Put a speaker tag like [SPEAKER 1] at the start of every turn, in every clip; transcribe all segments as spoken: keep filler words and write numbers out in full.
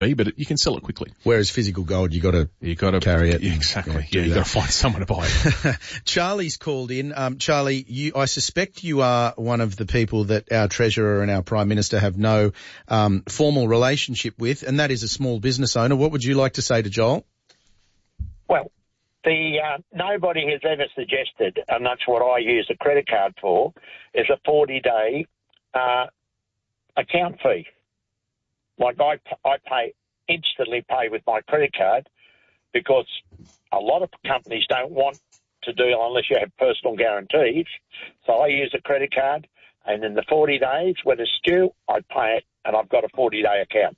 [SPEAKER 1] be, but it, you can sell it quickly.
[SPEAKER 2] Whereas physical gold, you got to
[SPEAKER 1] you got to
[SPEAKER 2] carry it.
[SPEAKER 1] Yeah, exactly.
[SPEAKER 2] Yeah,
[SPEAKER 1] yeah you got to find someone to buy it.
[SPEAKER 2] Charlie's called in. Um, Charlie, you, I suspect you are one of the people that our Treasurer and our Prime Minister have no um, formal relationship with, and that is a small business owner. What would you like to say to Joel?
[SPEAKER 3] Well, the uh, nobody has ever suggested, and that's what I use a credit card for, is a forty-day uh, account fee. Like I, I pay instantly pay with my credit card because a lot of companies don't want to do unless you have personal guarantees. So I use a credit card, and in the forty days when it's due, I pay it, and I've got a forty-day account.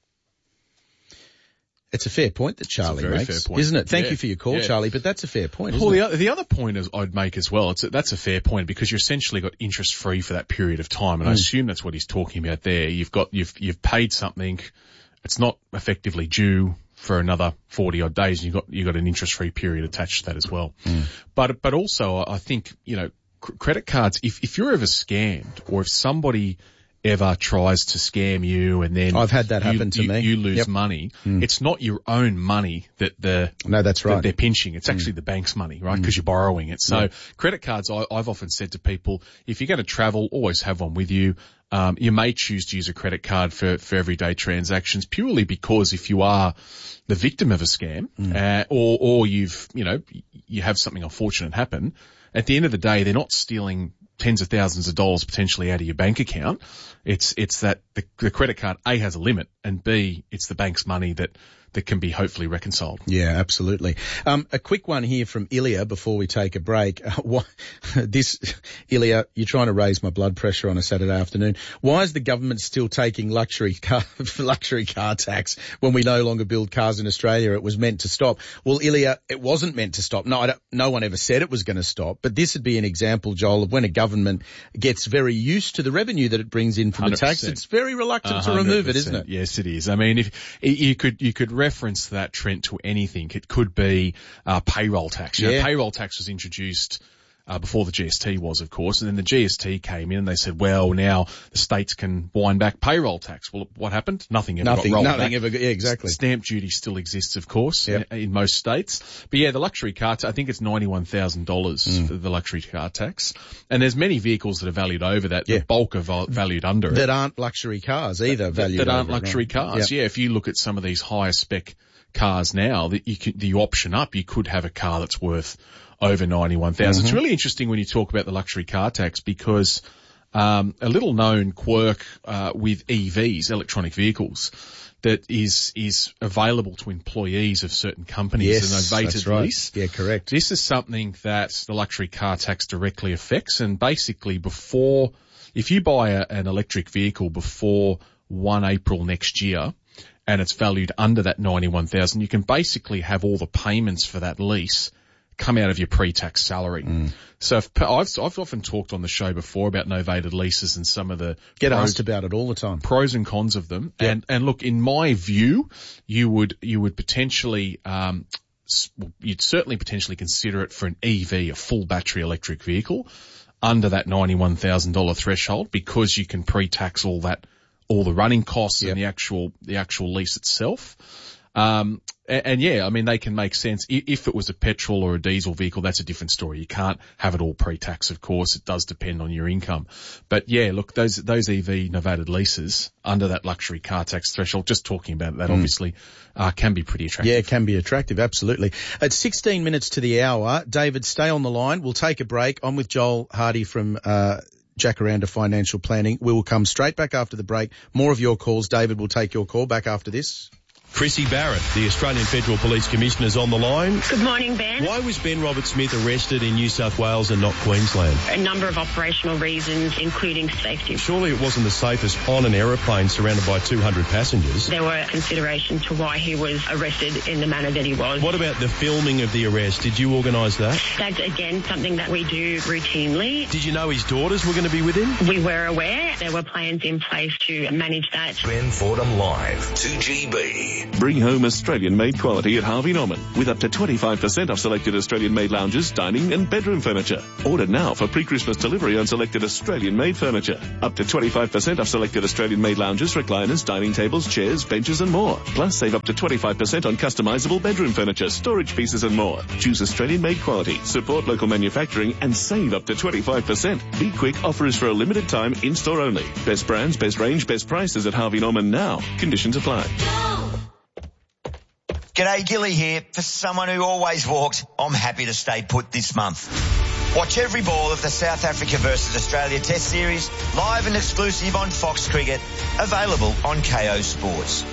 [SPEAKER 2] It's a fair point that Charlie
[SPEAKER 1] makes,
[SPEAKER 2] fair point. Isn't it? Thank
[SPEAKER 1] yeah.
[SPEAKER 2] you for your call,
[SPEAKER 1] yeah.
[SPEAKER 2] Charlie, but that's a fair point, isn't
[SPEAKER 1] well,
[SPEAKER 2] it?
[SPEAKER 1] the, the other point is I'd make as well, it's a, that's a fair point because you essentially got interest-free for that period of time, and mm. I assume that's what he's talking about there. You've got, you've, you've paid something, it's not effectively due for another forty odd days, and you've got, you've got an interest-free period attached to that as well.
[SPEAKER 2] Mm.
[SPEAKER 1] But, but also I think, you know, cr- credit cards, if, if you're ever scammed or if somebody ever tries to scam you and then
[SPEAKER 2] I've had that
[SPEAKER 1] you,
[SPEAKER 2] happen to
[SPEAKER 1] you,
[SPEAKER 2] me.
[SPEAKER 1] you lose
[SPEAKER 2] yep.
[SPEAKER 1] money.
[SPEAKER 2] Mm.
[SPEAKER 1] It's not your own money that the
[SPEAKER 2] no, that's right.
[SPEAKER 1] that they're pinching. It's actually mm. the bank's money, right? Because mm. you're borrowing it. So
[SPEAKER 2] yeah.
[SPEAKER 1] credit cards, I, I've often said to people, if you're going to travel, always have one with you. Um, you may choose to use a credit card for, for everyday transactions purely because if you are the victim of a scam,
[SPEAKER 2] mm.
[SPEAKER 1] uh, or, or you've, you know, you have something unfortunate happen, at the end of the day, they're not stealing tens of thousands of dollars potentially out of your bank account. It's, it's that the, the credit card A has a limit and B, it's the bank's money that, that can be hopefully reconciled.
[SPEAKER 2] Yeah, absolutely. Um, a quick one here from Ilya before we take a break. Uh, what, this, Ilya, you're trying to raise my blood pressure on a Saturday afternoon. Why is the government still taking luxury car, luxury car tax when we no longer build cars in Australia? It was meant to stop. Well, Ilya, it wasn't meant to stop. No, I don't, no one ever said it was going to stop, but this would be an example, Joel, of when a government gets very used to the revenue that it brings in from the tax. It's very reluctant to remove it, isn't it?
[SPEAKER 1] Yes, it is. I mean, if you could, you could reference that, Trent, to anything. It could be uh, payroll tax. You
[SPEAKER 2] yeah.
[SPEAKER 1] know, payroll tax was introduced uh, before the G S T was, of course, and then the G S T came in and they said, well, now the states can wind back payroll tax. Well, what happened? Nothing ever
[SPEAKER 2] nothing,
[SPEAKER 1] got rolled
[SPEAKER 2] nothing
[SPEAKER 1] back.
[SPEAKER 2] ever. Yeah, exactly.
[SPEAKER 1] Stamp duty still exists, of course,
[SPEAKER 2] yep.
[SPEAKER 1] in, in most states. But yeah, the luxury car, t- I think it's ninety-one thousand dollars mm. for the luxury car tax. And there's many vehicles that are valued over that.
[SPEAKER 2] Yeah.
[SPEAKER 1] The bulk are val- valued under
[SPEAKER 2] that
[SPEAKER 1] it.
[SPEAKER 2] That aren't luxury cars either.
[SPEAKER 1] That,
[SPEAKER 2] valued
[SPEAKER 1] that aren't
[SPEAKER 2] over
[SPEAKER 1] luxury
[SPEAKER 2] it, right?
[SPEAKER 1] cars.
[SPEAKER 2] Yep.
[SPEAKER 1] Yeah, if you look at some of these higher spec cars now that you could, the option up, you could have a car that's worth over ninety-one thousand. Mm-hmm. It's really interesting when you talk about the luxury car tax because, um, a little known quirk, uh, with E Vs, electronic vehicles, that is, is available to employees of certain companies.
[SPEAKER 2] Yes,
[SPEAKER 1] an novated
[SPEAKER 2] that's right.
[SPEAKER 1] lease.
[SPEAKER 2] Yeah, correct.
[SPEAKER 1] This is something that the luxury car tax directly affects, and basically before, if you buy a, an electric vehicle before first April next year, and it's valued under that ninety-one thousand, you can basically have all the payments for that lease come out of your pre-tax salary.
[SPEAKER 2] Mm.
[SPEAKER 1] So if, I've, I've often talked on the show before about novated leases and some of the
[SPEAKER 2] get
[SPEAKER 1] pros,
[SPEAKER 2] asked about it all the time,
[SPEAKER 1] pros and cons of them.
[SPEAKER 2] Yep.
[SPEAKER 1] And, and look, in my view, you would, you would potentially, um, you'd certainly potentially consider it for an E V, a full battery electric vehicle under that ninety-one thousand dollars threshold because you can pre-tax all that, all the running costs yep. and the actual, the actual lease itself. Um, and, and yeah, I mean, they can make sense. If it was a petrol or a diesel vehicle, that's a different story. You can't have it all pre-tax, of course. It does depend on your income. But yeah, look, those, those E V novated leases under that luxury car tax threshold, just talking about that, mm. obviously, uh, can be pretty attractive.
[SPEAKER 2] Yeah, it can be attractive. Absolutely. At sixteen minutes to the hour, David, stay on the line. We'll take a break. I'm with Joel Hardy from, uh, Jacaranda Financial Planning. We will come straight back after the break. More of your calls. David will take your call back after this.
[SPEAKER 4] Chrissy Barrett, the Australian Federal Police Commissioner, is on the line.
[SPEAKER 5] Good morning, Ben.
[SPEAKER 4] Why was Ben Roberts-Smith arrested in New South Wales and not Queensland?
[SPEAKER 5] A number of operational reasons, including safety.
[SPEAKER 4] Surely it wasn't the safest on an aeroplane surrounded by two hundred passengers.
[SPEAKER 5] There were considerations to why he was arrested in the manner that he was.
[SPEAKER 4] What about the filming of the arrest? Did you organise that?
[SPEAKER 5] That's, again, something that we do routinely.
[SPEAKER 4] Did you know his daughters were going to be with him?
[SPEAKER 5] We were aware. There were plans in place to manage that.
[SPEAKER 6] Ben Fordham Live, two G B. Bring home Australian-made quality at Harvey Norman with up to twenty-five percent off selected Australian-made lounges, dining and bedroom furniture. Order now for pre-Christmas delivery on selected Australian-made furniture. Up to twenty-five percent off selected Australian-made lounges, recliners, dining tables, chairs, benches and more. Plus save up to twenty-five percent on customisable bedroom furniture, storage pieces and more. Choose Australian-made quality, support local manufacturing and save up to twenty-five percent. Be quick, offer is for a limited time, in-store only. Best brands, best range, best prices at Harvey Norman now. Conditions apply.
[SPEAKER 7] G'day, Gilly here. For someone who always walked, I'm happy to stay put this month. Watch every ball of the South Africa versus Australia Test Series, live and exclusive on Fox Cricket, available on K O Sports.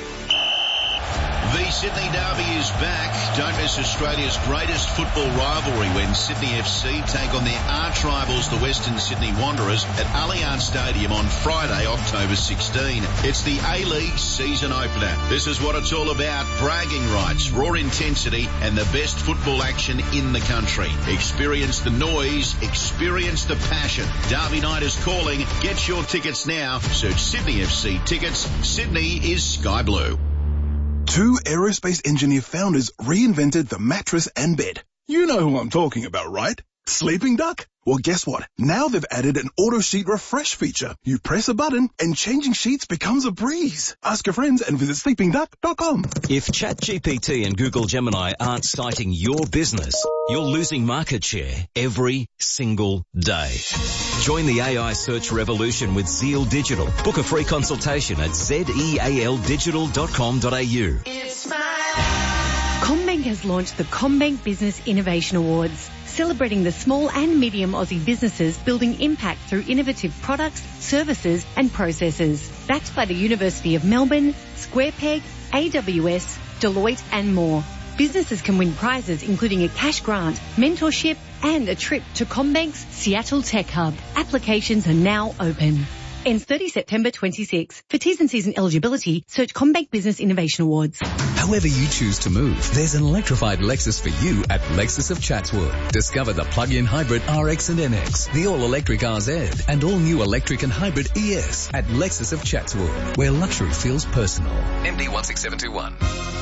[SPEAKER 8] The Sydney Derby is back. Don't miss Australia's greatest football rivalry when Sydney F C take on their arch rivals, the Western Sydney Wanderers, at Allianz Stadium on Friday, October sixteenth. It's the A-League season opener. This is what it's all about. Bragging rights, raw intensity, and the best football action in the country. Experience the noise, experience the passion. Derby night is calling. Get your tickets now. Search Sydney F C tickets. Sydney is sky blue.
[SPEAKER 9] Two aerospace engineer founders reinvented the mattress and bed. You know who I'm talking about, right? Sleeping Duck? Well, guess what? Now they've added an auto sheet refresh feature. You press a button and changing sheets becomes a breeze. Ask your friends and visit sleeping duck dot com.
[SPEAKER 10] If ChatGPT and Google Gemini aren't citing your business, you're losing market share every single day. Join the A I search revolution with Zeal Digital. Book a free consultation at zeal digital dot com dot a u.
[SPEAKER 11] CommBank has launched the CommBank Business Innovation Awards, celebrating the small and medium Aussie businesses building impact through innovative products, services and processes. Backed by the University of Melbourne, SquarePeg, A W S, Deloitte and more. Businesses can win prizes including a cash grant, mentorship and a trip to CommBank's Seattle Tech Hub. Applications are now open. Ends thirtieth September twenty-six. For T's and C's and eligibility, search CommBank Business Innovation Awards.
[SPEAKER 12] However you choose to move, there's an electrified Lexus for you at Lexus of Chatswood. Discover the plug-in hybrid R X and N X, the all-electric R Z, and all-new electric and hybrid E S at Lexus of Chatswood, where luxury feels personal. M D one six seven two one.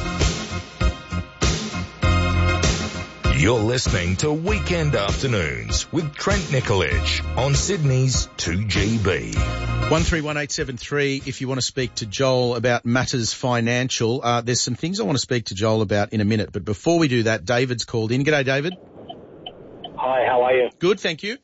[SPEAKER 13] You're listening to Weekend Afternoons with Trent Nicolich on Sydney's two G B.
[SPEAKER 2] one three one eight seven three if you want to speak to Joel about matters financial. Uh, there's some things I want to speak to Joel about in a minute, but before we do that, David's called in. G'day, David.
[SPEAKER 14] Hi, how are you?
[SPEAKER 2] Good, thank you.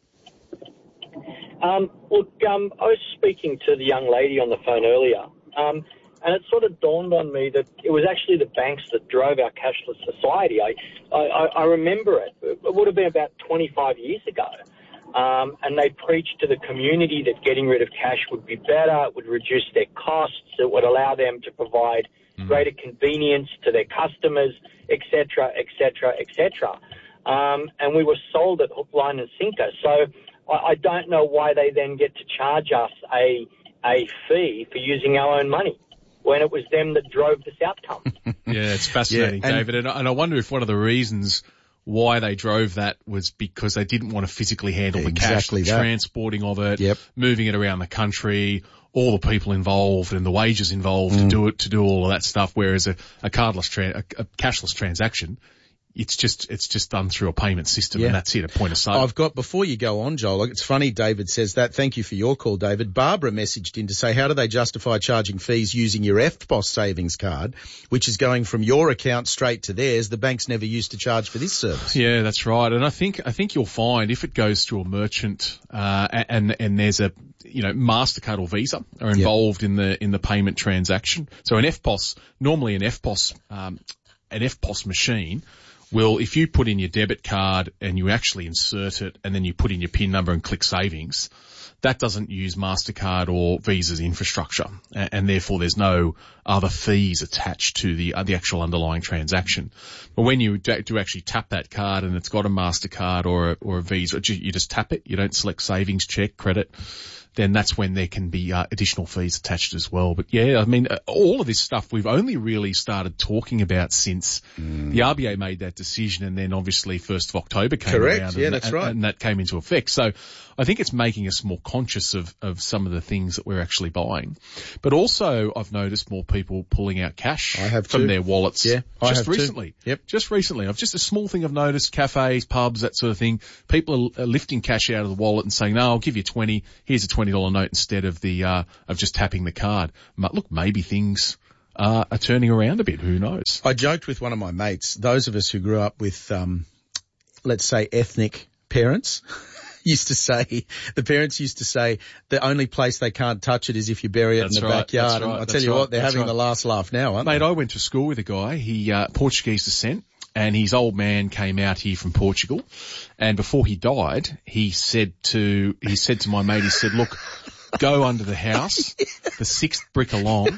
[SPEAKER 14] Um, look, um, I was speaking to the young lady on the phone earlier, um, and it sort of dawned on me that it was actually the banks that drove our cashless society. I, I, I remember it. It would have been about twenty-five years ago. Um, and they preached to the community that getting rid of cash would be better, it would reduce their costs, it would allow them to provide mm. greater convenience to their customers, et cetera, et cetera, et cetera. Um, and we were sold at hook, line and sinker. So I, I don't know why they then get to charge us a a fee for using our own money, when it was them that drove this outcome.
[SPEAKER 1] Yeah, it's fascinating, yeah, and David. And, and I wonder if one of the reasons why they drove that was because they didn't want to physically handle the exactly cash, the transporting of it, yep. moving it around the country, all the people involved and the wages involved mm. to do it, to do all of that stuff. Whereas a, a cardless, tra- a, a cashless transaction, it's just, it's just done through a payment system yeah. and that's it, a point of sale.
[SPEAKER 2] I've got, before you go on, Joel, it's funny David says that. Thank you for your call, David. Barbara messaged in to say, how do they justify charging fees using your F P O S savings card, which is going from your account straight to theirs? The banks never used to charge for this service.
[SPEAKER 1] Yeah, that's right. And I think, I think you'll find if it goes to a merchant, uh, and, and there's a, you know, MasterCard or Visa are involved yep. in the, in the payment transaction. So an F P O S, normally an F P O S, um, an F P O S machine, well, if you put in your debit card and you actually insert it and then you put in your PIN number and click savings, that doesn't use MasterCard or Visa's infrastructure, and, and therefore there's no other fees attached to the uh, the actual underlying transaction. But when you do, do actually tap that card and it's got a MasterCard or a, or a Visa, you just tap it. You don't select savings, check, credit. then that's when there can be uh, additional fees attached as well. But yeah, I mean, uh, all of this stuff we've only really started talking about since mm. the R B A made that decision, and then obviously first of October came
[SPEAKER 2] Correct.
[SPEAKER 1] around.
[SPEAKER 2] Yeah,
[SPEAKER 1] and,
[SPEAKER 2] that's
[SPEAKER 1] and,
[SPEAKER 2] right.
[SPEAKER 1] And that came into effect. So I think it's making us more conscious of, of some of the things that we're actually buying. But also I've noticed more people pulling out cash
[SPEAKER 2] I have
[SPEAKER 1] from
[SPEAKER 2] too.
[SPEAKER 1] their wallets.
[SPEAKER 2] Yeah, I
[SPEAKER 1] just
[SPEAKER 2] have
[SPEAKER 1] recently.
[SPEAKER 2] Too. Yep.
[SPEAKER 1] Just recently. I've just a small thing I've noticed, cafes, pubs, that sort of thing. People are, are lifting cash out of the wallet and saying, no, I'll give you twenty. Here's a twenty dollar note instead of the, uh, of just tapping the card. But look, maybe things uh, are turning around a bit. Who knows?
[SPEAKER 2] I joked with one of my mates, those of us who grew up with, um, let's say ethnic parents, used to say, the parents used to say, the only place they can't touch it is if you bury it
[SPEAKER 1] That's
[SPEAKER 2] in the
[SPEAKER 1] right,
[SPEAKER 2] backyard.
[SPEAKER 1] that's right,
[SPEAKER 2] and I
[SPEAKER 1] that's
[SPEAKER 2] tell you
[SPEAKER 1] right,
[SPEAKER 2] what, they're
[SPEAKER 1] that's
[SPEAKER 2] having
[SPEAKER 1] right.
[SPEAKER 2] the last laugh now, aren't
[SPEAKER 1] Mate,
[SPEAKER 2] they?
[SPEAKER 1] I went to school with a guy, he, uh, Portuguese descent, and his old man came out here from Portugal, and before he died, he said to, he said to my mate, he said, look, go under the house, the sixth brick along,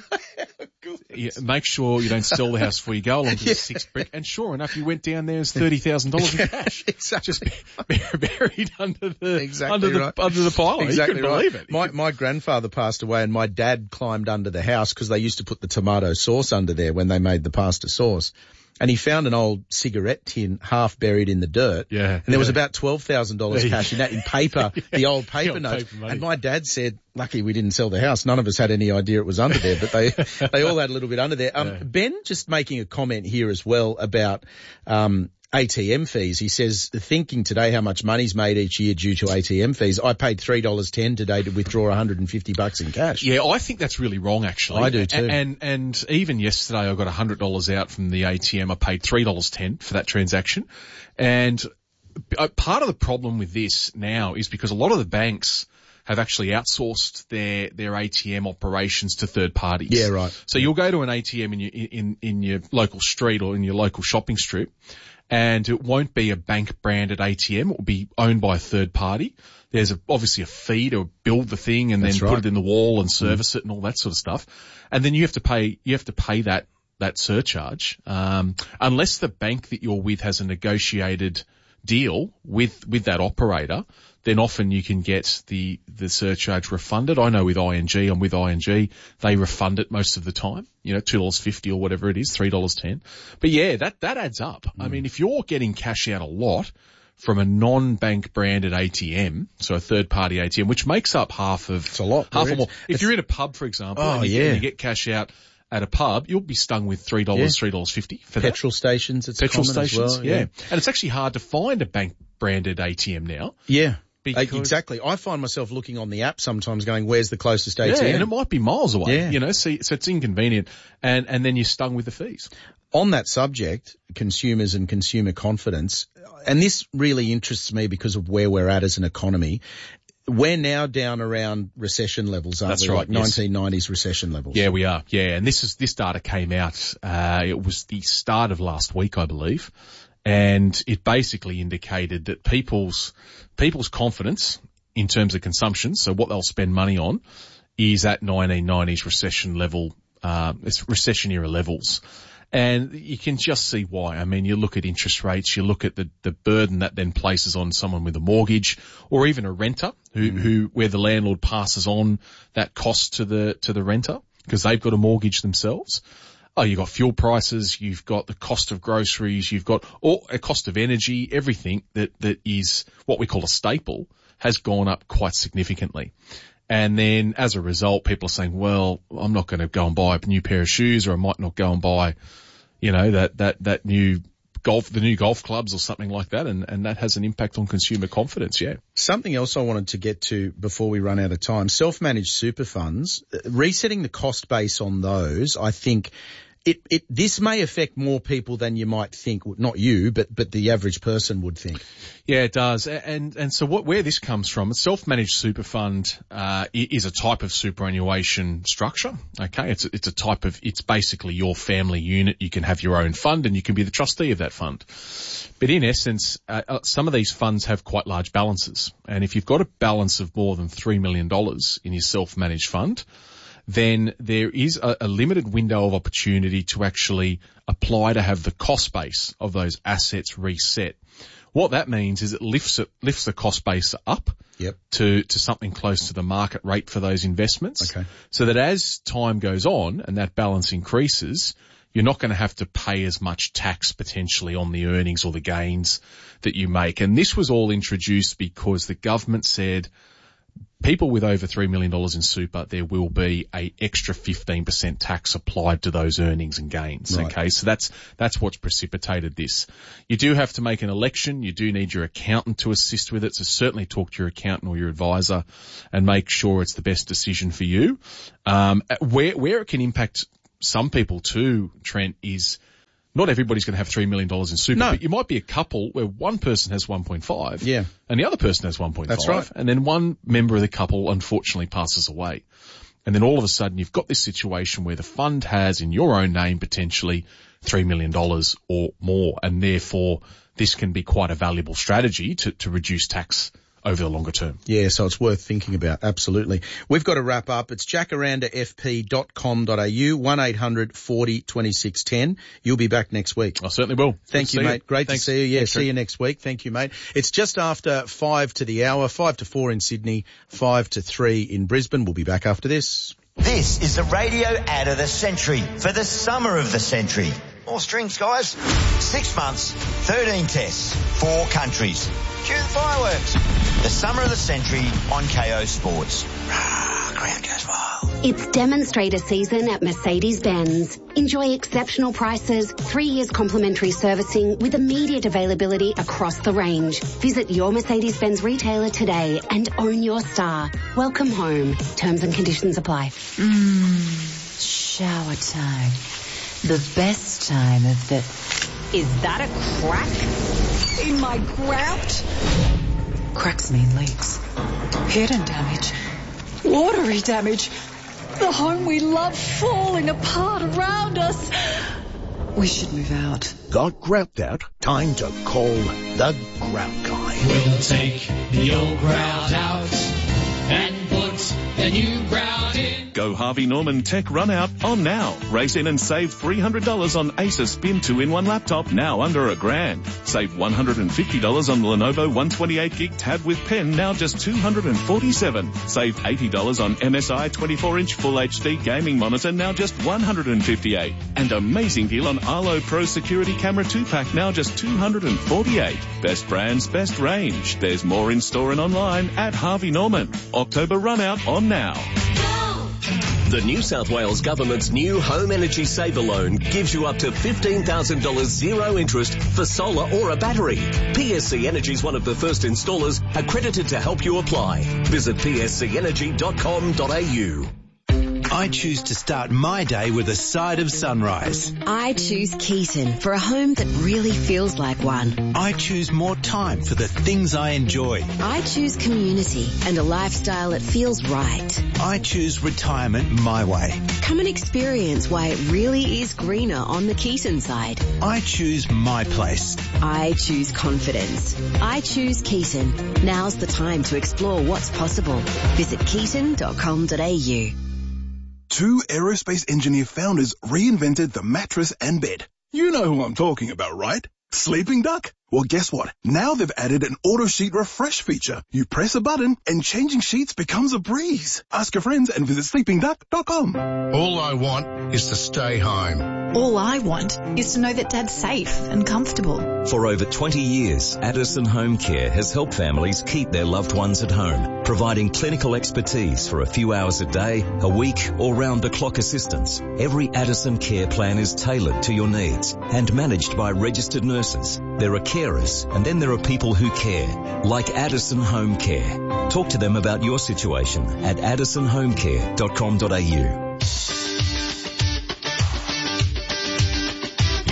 [SPEAKER 1] yeah, make sure you don't sell the house before you go along to
[SPEAKER 2] Yeah.
[SPEAKER 1] the sixth brick. And sure enough, he went down there, there's thirty thousand dollars in cash.
[SPEAKER 2] Exactly.
[SPEAKER 1] Just bur- buried under the,
[SPEAKER 2] Exactly
[SPEAKER 1] under the,
[SPEAKER 2] right.
[SPEAKER 1] under the pile.
[SPEAKER 2] Exactly
[SPEAKER 1] You couldn't
[SPEAKER 2] right.
[SPEAKER 1] believe it.
[SPEAKER 2] My, my grandfather passed away and my dad climbed under the house because they used to put the tomato sauce under there when they made the pasta sauce. And he found an old cigarette tin half buried in the dirt.
[SPEAKER 1] Yeah.
[SPEAKER 2] And there was
[SPEAKER 1] yeah.
[SPEAKER 2] about twelve thousand dollars
[SPEAKER 1] Yeah.
[SPEAKER 2] cash in that, in paper, the old paper
[SPEAKER 1] old
[SPEAKER 2] notes.
[SPEAKER 1] paper money.
[SPEAKER 2] And my dad said, lucky we didn't sell the house. None of us had any idea it was under there, but they, they all had a little bit under there. Um,
[SPEAKER 1] Yeah.
[SPEAKER 2] Ben just making a comment here as well about, um, A T M fees. He says, thinking today how much money's made each year due to A T M fees. I paid three dollars ten today to withdraw one hundred fifty bucks in cash.
[SPEAKER 1] Yeah, I think that's really wrong, actually.
[SPEAKER 2] I do too.
[SPEAKER 1] And and, and even yesterday, I got one hundred dollars out from the A T M. I paid three dollars ten for that transaction. And uh, part of the problem with this now is because a lot of the banks have actually outsourced their their A T M operations to third parties.
[SPEAKER 2] Yeah, right.
[SPEAKER 1] So you'll go to an A T M in your in in your local street or in your local shopping strip, and it won't be a bank branded A T M. It will be owned by a third party. There's a, obviously a fee to build the thing and
[SPEAKER 2] That's
[SPEAKER 1] then
[SPEAKER 2] right.
[SPEAKER 1] put it in the wall and service mm. it and all that sort of stuff. And then you have to pay, you have to pay that, that surcharge, um, unless the bank that you're with has a negotiated deal with, with that operator. Then often you can get the, the surcharge refunded. I know with I N G, I'm with I N G, they refund it most of the time, you know, two dollars fifty or whatever it is, three dollars ten. But yeah, that, that adds up. Mm. I mean, if you're getting cash out a lot from a non-bank branded A T M, so a third party A T M, which makes up half of,
[SPEAKER 2] it's a lot.
[SPEAKER 1] half or more. If
[SPEAKER 2] it's,
[SPEAKER 1] you're in a pub, for example,
[SPEAKER 2] oh,
[SPEAKER 1] and, you,
[SPEAKER 2] yeah.
[SPEAKER 1] and you get cash out at a pub, you'll be stung with three dollars,
[SPEAKER 2] Yeah.
[SPEAKER 1] three dollars fifty for
[SPEAKER 2] petrol stations, it's
[SPEAKER 1] that. Petrol
[SPEAKER 2] common
[SPEAKER 1] stations,
[SPEAKER 2] as well.
[SPEAKER 1] yeah.
[SPEAKER 2] Yeah.
[SPEAKER 1] And it's actually hard to find a bank branded A T M now.
[SPEAKER 2] Yeah.
[SPEAKER 1] Because,
[SPEAKER 2] exactly. I find myself looking on the app sometimes going, where's the closest A T M?
[SPEAKER 1] Yeah, and it might be miles away,
[SPEAKER 2] Yeah.
[SPEAKER 1] you know, so, so it's inconvenient. And, and then you're stung with the fees.
[SPEAKER 2] On that subject, consumers and consumer confidence, and this really interests me because of where we're at as an economy. We're now down around recession levels, aren't
[SPEAKER 1] That's
[SPEAKER 2] we?
[SPEAKER 1] right,
[SPEAKER 2] Like
[SPEAKER 1] yes.
[SPEAKER 2] nineteen nineties recession levels.
[SPEAKER 1] Yeah, we are. Yeah, and this is, this data came out, uh, it was the start of last week, I believe. And it basically indicated that people's, people's confidence in terms of consumption, so what they'll spend money on, is at nineteen nineties recession level, uh, it's recession era levels. And you can just see why. I mean, you look at interest rates, you look at the, the burden that then places on someone with a mortgage or even a renter who, mm. who, where the landlord passes on that cost to the, to the renter because they've got a mortgage themselves. Oh, you've got fuel prices, you've got the cost of groceries, you've got all a cost of energy, everything that, that is what we call a staple has gone up quite significantly. And then as a result, people are saying, well, I'm not going to go and buy a new pair of shoes, or I might not go and buy, you know, that, that, that new golf, the new golf clubs or something like that. And, and that has an impact on consumer confidence. Yeah.
[SPEAKER 2] Something else I wanted to get to before we run out of time, self-managed super funds, resetting the cost base on those, I think it, it, this may affect more people than you might think, not you, but, but the average person would think.
[SPEAKER 1] Yeah, it does. And, and so what, where this comes from, a self-managed super fund, uh, is a type of superannuation structure. Okay. It's, it's a type of, it's basically your family unit. You can have your own fund and you can be the trustee of that fund. But in essence, uh, some of these funds have quite large balances. And if you've got a balance of more than three million dollars in your self-managed fund, then there is a, a limited window of opportunity to actually apply to have the cost base of those assets reset. What that means is it lifts it, lifts the cost base up
[SPEAKER 2] yep.
[SPEAKER 1] to, to something close to the market rate for those investments.
[SPEAKER 2] Okay.
[SPEAKER 1] So that as time goes on and that balance increases, you're not going to have to pay as much tax potentially on the earnings or the gains that you make. And this was all introduced because the government said people with over three million dollars in super, there will be a extra fifteen percent tax applied to those earnings and gains.
[SPEAKER 2] Right.
[SPEAKER 1] Okay. So that's, that's what's precipitated this. You do have to make an election. You do need your accountant to assist with it. So certainly talk to your accountant or your advisor and make sure it's the best decision for you. Um, where, where it can impact some people too, Trent, is not everybody's going to have three million dollars in super,
[SPEAKER 2] no.
[SPEAKER 1] but you might be a couple where one person has one point five
[SPEAKER 2] yeah.
[SPEAKER 1] and the other person has one point five.
[SPEAKER 2] That's right.
[SPEAKER 1] And then one member of the couple unfortunately passes away. And then all of a sudden you've got this situation where the fund has in your own name potentially three million dollars or more. And therefore this can be quite a valuable strategy to, to reduce tax over the longer term.
[SPEAKER 2] Yeah, so it's worth thinking about. Absolutely. We've got to wrap up. It's jacaranda f p dot com dot a u, one eight hundred forty twenty-six ten. You'll be back next week.
[SPEAKER 1] I certainly will.
[SPEAKER 2] Thank you, mate. Great to see you. Yeah, see you next week. Thank you, mate. It's just after five to the hour, five to four in Sydney, five to three in Brisbane. We'll be back after this.
[SPEAKER 7] This is the radio ad of the century for the summer of the century. More strings, guys. Six months, thirteen tests, four countries. Cue the fireworks. The summer of the century on K O Sports. Rah, crowd goes wild.
[SPEAKER 15] It's demonstrator season at Mercedes-Benz. Enjoy exceptional prices, three years complimentary servicing with immediate availability across the range. Visit your Mercedes-Benz retailer today and own your star. Welcome home. Terms and conditions apply.
[SPEAKER 16] Mmm, shower time. The best time of the... Is that a crack in my grout? Cracks mean leaks. Hidden damage. Watery damage. The home we love falling apart around us. We should move out.
[SPEAKER 17] Got grout out? Time to call the Grout Guy.
[SPEAKER 18] We'll take the old grout out and put the new grout in.
[SPEAKER 6] Go Harvey Norman Tech Run Out on now. Race in and save three hundred dollars on Acer Spin two in one laptop, now under a grand. Save one hundred fifty dollars on the Lenovo one twenty-eight gig tab with pen, now just two hundred forty-seven dollars. Save eighty dollars on M S I twenty-four inch Full H D gaming monitor, now just one hundred fifty-eight dollars. And amazing deal on Arlo Pro Security Camera two pack, now just two hundred forty-eight dollars. Best brands, best range. There's more in store and online at Harvey Norman. October Run Out on now.
[SPEAKER 19] The New South Wales Government's new Home Energy Saver Loan gives you up to fifteen thousand dollars zero interest for solar or a battery. P S C Energy is one of the first installers accredited to help you apply. Visit p s c energy dot com dot a u.
[SPEAKER 20] I choose to start my day with a side of sunrise.
[SPEAKER 21] I choose Keaton for a home that really feels like one.
[SPEAKER 20] I choose more time for the things I enjoy.
[SPEAKER 21] I choose community and a lifestyle that feels right.
[SPEAKER 20] I choose retirement my way.
[SPEAKER 21] Come and experience why it really is greener on the Keaton side.
[SPEAKER 20] I choose my place.
[SPEAKER 21] I choose confidence. I choose Keaton. Now's the time to explore what's possible. Visit keaton dot com dot a u.
[SPEAKER 9] Two aerospace engineer founders reinvented the mattress and bed. You know who I'm talking about, right? Sleeping Duck? Well, guess what? Now they've added an auto sheet refresh feature. You press a button and changing sheets becomes a breeze. Ask your friends and visit sleeping duck dot com.
[SPEAKER 22] All I want is to stay home.
[SPEAKER 23] All I want is to know that Dad's safe and comfortable.
[SPEAKER 10] For over twenty years, Addison Home Care has helped families keep their loved ones at home, providing clinical expertise for a few hours a day, a week, or round-the-clock assistance. Every Addison care plan is tailored to your needs and managed by registered nurses. There are carers, and then there are people who care, like Addison Home Care. Talk to them about your situation at addison home care dot com dot a u.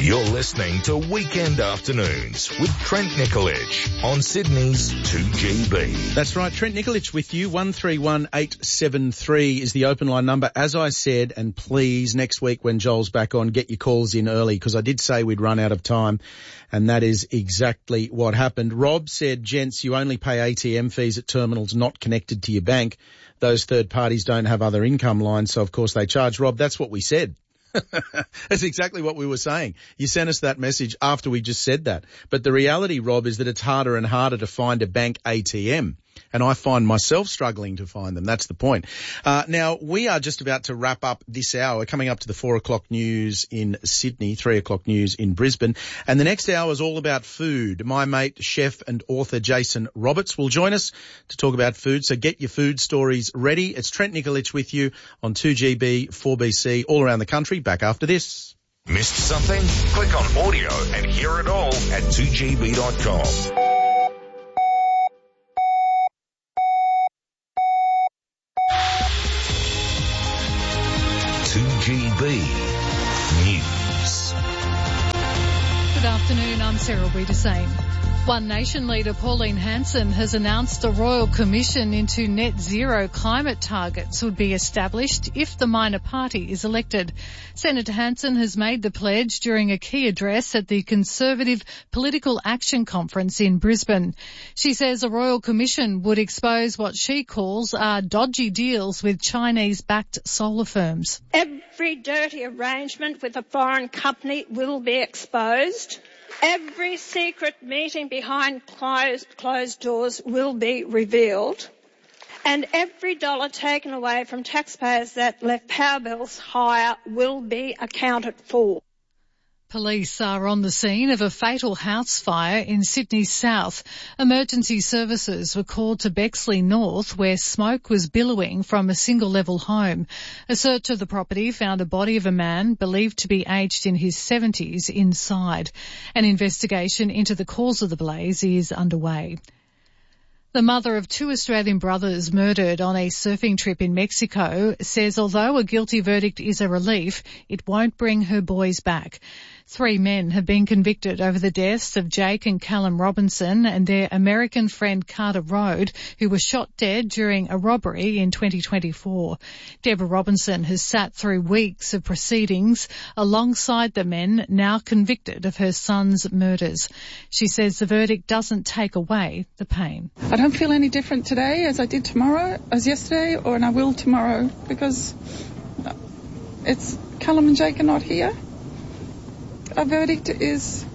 [SPEAKER 13] You're listening to Weekend Afternoons with Trent Nicolich on Sydney's two G B.
[SPEAKER 2] That's right, Trent Nicolich with you. one three one eight seven three is the open line number. As I said, and please, next week when Joel's back on, get your calls in early, because I did say we'd run out of time, and that is exactly what happened. Rob said, gents, you only pay A T M fees at terminals not connected to your bank. Those third parties don't have other income lines, so of course they charge. Rob, that's what we said. That's exactly what we were saying. You sent us that message after we just said that. But the reality, Rob, is that it's harder and harder to find a bank A T M. And I find myself struggling to find them. That's the point. Uh, now, we are just about to wrap up this hour, coming up to the four o'clock news in Sydney, three o'clock news in Brisbane. And the next hour is all about food. My mate, chef and author Jason Roberts will join us to talk about food. So get your food stories ready. It's Trent Nicolich with you on two G B, four B C, all around the country. Back after this.
[SPEAKER 13] Missed something? Click on audio and hear it all at two G B dot com. two G B News.
[SPEAKER 3] Good afternoon, I'm Sarah Wiedersame. One Nation leader Pauline Hanson has announced a royal commission into net zero climate targets would be established if the minor party is elected. Senator Hanson has made the pledge during a key address at the Conservative Political Action Conference in Brisbane. She says a royal commission would expose what she calls are dodgy deals with Chinese-backed solar firms.
[SPEAKER 4] Every dirty arrangement with a foreign company will be exposed. Every secret meeting behind closed, closed doors will be revealed. And every dollar taken away from taxpayers that left power bills higher will be accounted for.
[SPEAKER 3] Police are on the scene of a fatal house fire in Sydney South. Emergency services were called to Bexley North, where smoke was billowing from a single-level home. A search of the property found a body of a man believed to be aged in his seventies inside. An investigation into the cause of the blaze is underway. The mother of two Australian brothers murdered on a surfing trip in Mexico says although a guilty verdict is a relief, it won't bring her boys back. Three men have been convicted over the deaths of Jake and Callum Robinson and their American friend Carter Rode, who were shot dead during a robbery in twenty twenty-four. Deborah Robinson has sat through weeks of proceedings alongside the men now convicted of her son's murders. She says the verdict doesn't take away the pain.
[SPEAKER 5] I don't feel any different today as I did tomorrow, as yesterday, or and I will tomorrow, because it's Callum and Jake are not here. A verdict is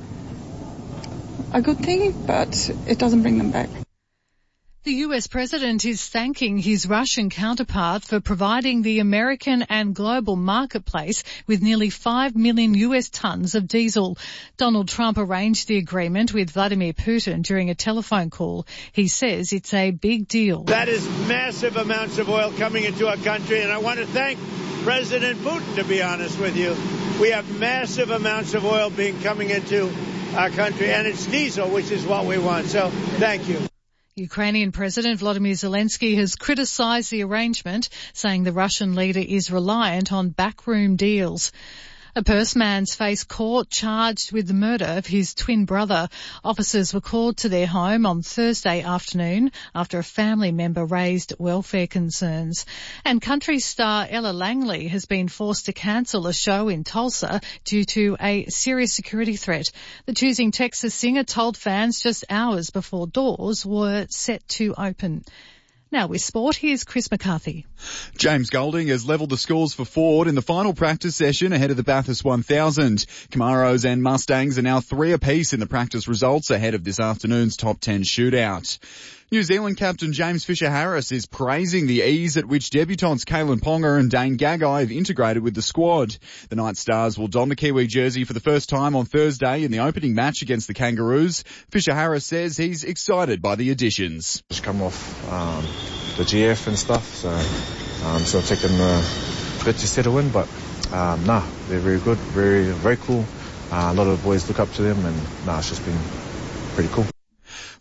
[SPEAKER 5] a good thing, but it doesn't bring them back.
[SPEAKER 3] The U S president is thanking his Russian counterpart for providing the American and global marketplace with nearly five million U S tons of diesel. Donald Trump arranged the agreement with Vladimir Putin during a telephone call. He says it's a big deal.
[SPEAKER 24] That is massive amounts of oil coming into our country, and I want to thank President Putin, to be honest with you. We have massive amounts of oil being coming into our country, and it's diesel, which is what we want. So thank you.
[SPEAKER 3] Ukrainian President Volodymyr Zelensky has criticised the arrangement, saying the Russian leader is reliant on backroom deals. A Perth man's faced court charged with the murder of his twin brother. Officers were called to their home on Thursday afternoon after a family member raised welfare concerns. And country star Ella Langley has been forced to cancel a show in Tulsa due to a serious security threat. The Choosing Texas singer told fans just hours before doors were set to open. Now with sport, here's Chris McCarthy.
[SPEAKER 25] James Golding has levelled the scores for Ford in the final practice session ahead of the Bathurst one thousand. Camaros and Mustangs are now three apiece in the practice results ahead of this afternoon's top ten shootout. New Zealand captain James Fisher-Harris is praising the ease at which debutants Kalen Ponga and Dane Gagai have integrated with the squad. The Night Stars will don the Kiwi jersey for the first time on Thursday in the opening match against the Kangaroos. Fisher-Harris says he's excited by the additions.
[SPEAKER 26] Just come off um, the G F and stuff, so um, so it'll take them a bit to settle in, but um, nah, they're very good, very very cool. Uh, a lot of the boys look up to them, and nah, it's just been pretty cool.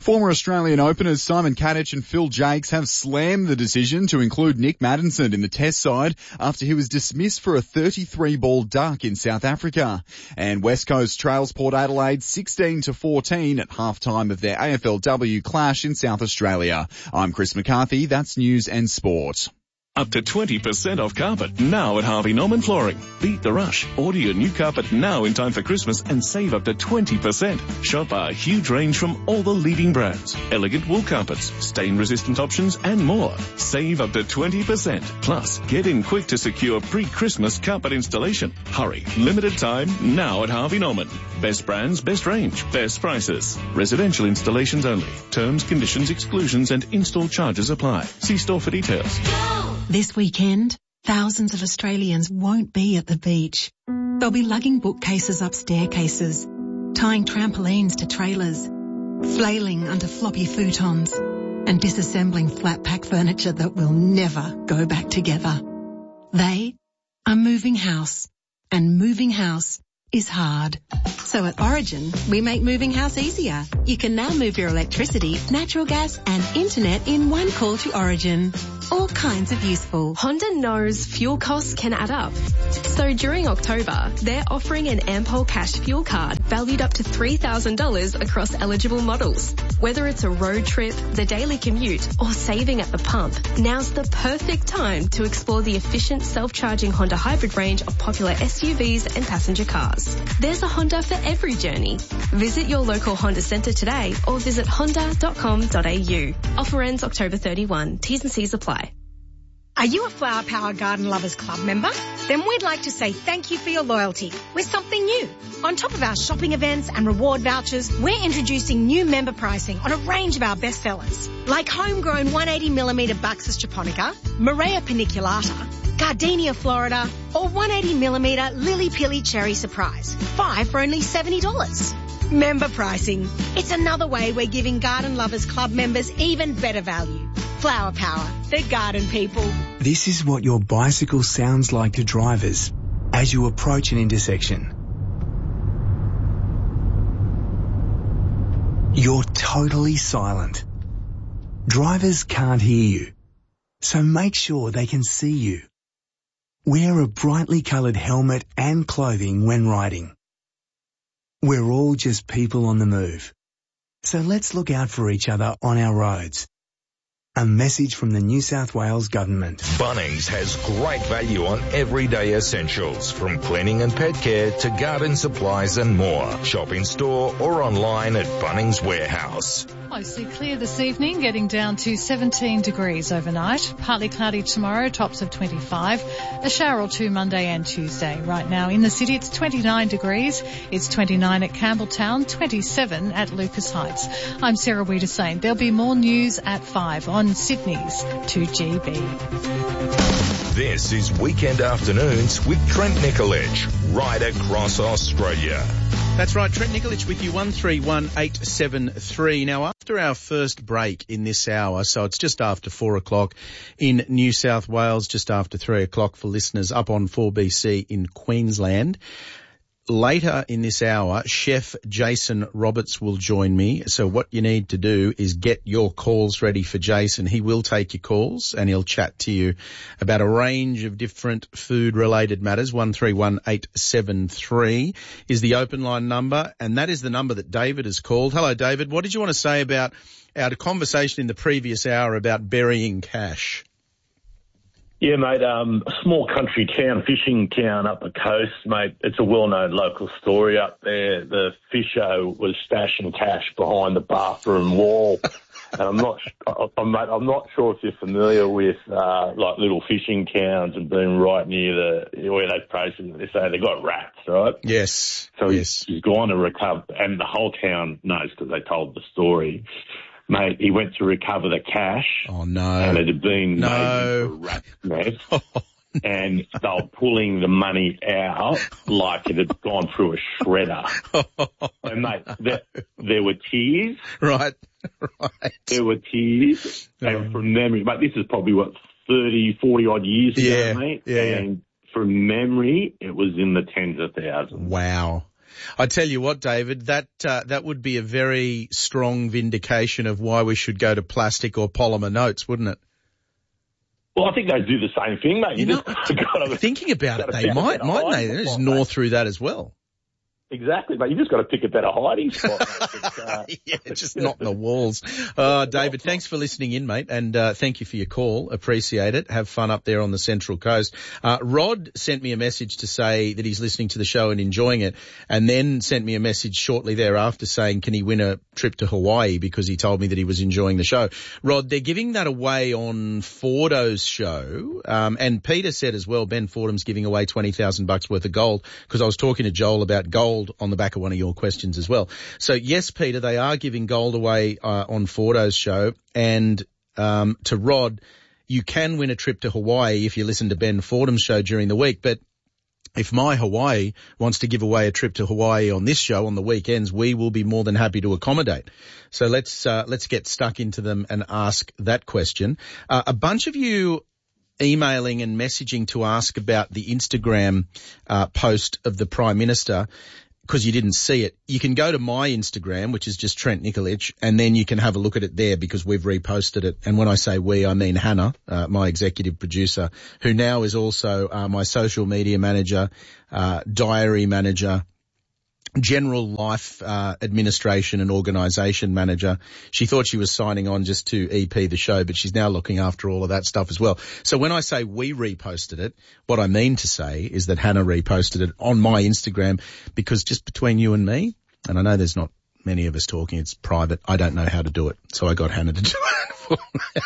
[SPEAKER 25] Former Australian openers Simon Kadich and Phil Jakes have slammed the decision to include Nick Maddinson in the Test side after he was dismissed for a thirty-three ball duck in South Africa. And West Coast trails Port Adelaide sixteen to fourteen at halftime of their A F L W clash in South Australia. I'm Chris McCarthy. That's News and Sport.
[SPEAKER 6] Up to twenty percent off carpet now at Harvey Norman Flooring. Beat the rush. Order your new carpet now in time for Christmas and save up to twenty percent. Shop our huge range from all the leading brands. Elegant wool carpets, stain-resistant options and more. Save up to twenty percent. Plus, get in quick to secure pre-Christmas carpet installation. Hurry. Limited time now at Harvey Norman. Best brands, best range, best prices. Residential installations only. Terms, conditions, exclusions and install charges apply. See store for details.
[SPEAKER 1] This weekend, thousands of Australians won't be at the beach. They'll be lugging bookcases up staircases, tying trampolines to trailers, flailing under floppy futons, and disassembling flat pack furniture that will never go back together. They are moving house, and moving house is hard. So at Origin, we make moving house easier. You can now move your electricity, natural gas and internet in one call to Origin. All kinds of useful.
[SPEAKER 7] Honda knows fuel costs can add up. So during October, they're offering an Ampol Cash fuel card valued up to three thousand dollars across eligible models. Whether it's a road trip, the daily commute, or saving at the pump, now's the perfect time to explore the efficient self-charging Honda hybrid range of popular S U Vs and passenger cars. There's a Honda for every journey. Visit your local Honda centre today or visit honda dot com dot a u. Offer ends October thirty-first. T's and C's apply.
[SPEAKER 8] Are you a Flower Power Garden Lovers Club member? Then we'd like to say thank you for your loyalty with something new. On top of our shopping events and reward vouchers, we're introducing new member pricing on a range of our bestsellers, like homegrown one hundred eighty millimetre Buxus japonica, Morea paniculata, Gardenia Florida, or one hundred eighty millimetre Lily Pilly Cherry Surprise. Five for only seventy dollars. Member pricing. It's another way we're giving Garden Lovers Club members even better value. Flower Power, the garden people.
[SPEAKER 11] This is what your bicycle sounds like to drivers as you approach an intersection. You're totally silent. Drivers can't hear you, so make sure they can see you. Wear a brightly coloured helmet and clothing when riding. We're all just people on the move, so let's look out for each other on our roads. A message from the New South Wales Government.
[SPEAKER 13] Bunnings has great value on everyday essentials, from cleaning and pet care to garden supplies and more. Shop in store or online at Bunnings Warehouse.
[SPEAKER 3] Mostly clear this evening, getting down to seventeen degrees overnight. Partly cloudy tomorrow, tops of twenty-five. A shower or two Monday and Tuesday. Right now in the city, it's twenty-nine degrees. It's twenty-nine at Campbelltown, twenty-seven at Lucas Heights. I'm Sarah Wiedersane. There'll be more news at five on Sydney's two G B.
[SPEAKER 13] This is Weekend Afternoons with Trent Nicolich, right across Australia.
[SPEAKER 2] That's right, Trent Nicolich with you, one three one eight seven three. Now, after our first break in this hour, so it's just after four o'clock in New South Wales, just after three o'clock for listeners up on four B C in Queensland. Later in this hour, Chef Jason Roberts will join me. So what you need to do is get your calls ready for Jason. He will take your calls and he'll chat to you about a range of different food-related matters. one three one eight seven three is the open line number, and that is the number that David has called. Hello, David. What did you want to say about our conversation in the previous hour about burying cash?
[SPEAKER 12] Yeah, mate, um, a small country town, fishing town up the coast, mate. It's a well-known local story up there. The fisher was stashing cash behind the bathroom wall. And I'm not, I'm, mate, I'm not sure if you're familiar with, uh, like little fishing towns and being right near the, where they praise, they say they got rats, right?
[SPEAKER 2] Yes.
[SPEAKER 12] So
[SPEAKER 2] yes.
[SPEAKER 12] he's, he's gone to recover, and the whole town knows because they told the story. Mate, he went to recover the cash.
[SPEAKER 2] Oh, no.
[SPEAKER 12] And it had been
[SPEAKER 2] no.
[SPEAKER 12] made into a rat nest. Oh, no. And they were pulling the money out like it had gone through a shredder. Oh, and, mate, no. there, there were tears.
[SPEAKER 2] Right, right.
[SPEAKER 12] There were tears. Oh. And from memory, mate, this is probably, what, thirty, forty-odd years
[SPEAKER 2] yeah,
[SPEAKER 12] ago, mate?
[SPEAKER 2] Yeah,
[SPEAKER 12] and from memory, it was in the tens of thousands.
[SPEAKER 2] Wow. I tell you what, David, that uh, that would be a very strong vindication of why we should go to plastic or polymer notes, wouldn't it?
[SPEAKER 12] Well, I think they do the same thing, mate. You,
[SPEAKER 2] you know,
[SPEAKER 12] just gotta,
[SPEAKER 2] thinking about it, they might, mightn't they? They just gnaw through that as well.
[SPEAKER 12] Exactly, mate. You just got to pick a better hiding spot. But, uh,
[SPEAKER 2] yeah, just not in the walls. Uh, David, thanks for listening in, mate, and uh, thank you for your call. Appreciate it. Have fun up there on the Central Coast. Uh, Rod sent me a message to say that he's listening to the show and enjoying it, and then sent me a message shortly thereafter saying, can he win a trip to Hawaii, because he told me that he was enjoying the show. Rod, they're giving that away on Fordo's show, um, and Peter said as well, Ben Fordham's giving away twenty thousand bucks worth of gold, because I was talking to Joel about gold on the back of one of your questions as well. So yes, Peter, they are giving gold away uh, on Fordo's show, and um, to Rod, you can win a trip to Hawaii if you listen to Ben Fordham's show during the week. But if My Hawaii wants to give away a trip to Hawaii on this show on the weekends, we will be more than happy to accommodate. So let's uh, let's get stuck into them and ask that question. Uh, a bunch of you emailing and messaging to ask about the Instagram uh, post of the Prime Minister, because you didn't see it. You can go to my Instagram, which is just Trent Nikolic, and then you can have a look at it there, because we've reposted it. And when I say we, I mean Hannah, uh, my executive producer, who now is also uh, my social media manager, uh, diary manager, general life uh, administration and organisation manager. She thought she was signing on just to E P the show, but she's now looking after all of that stuff as well. So when I say we reposted it, what I mean to say is that Hannah reposted it on my Instagram, because just between you and me, and I know there's not many of us talking, it's private, I don't know how to do it, so I got Hannah to do it for me.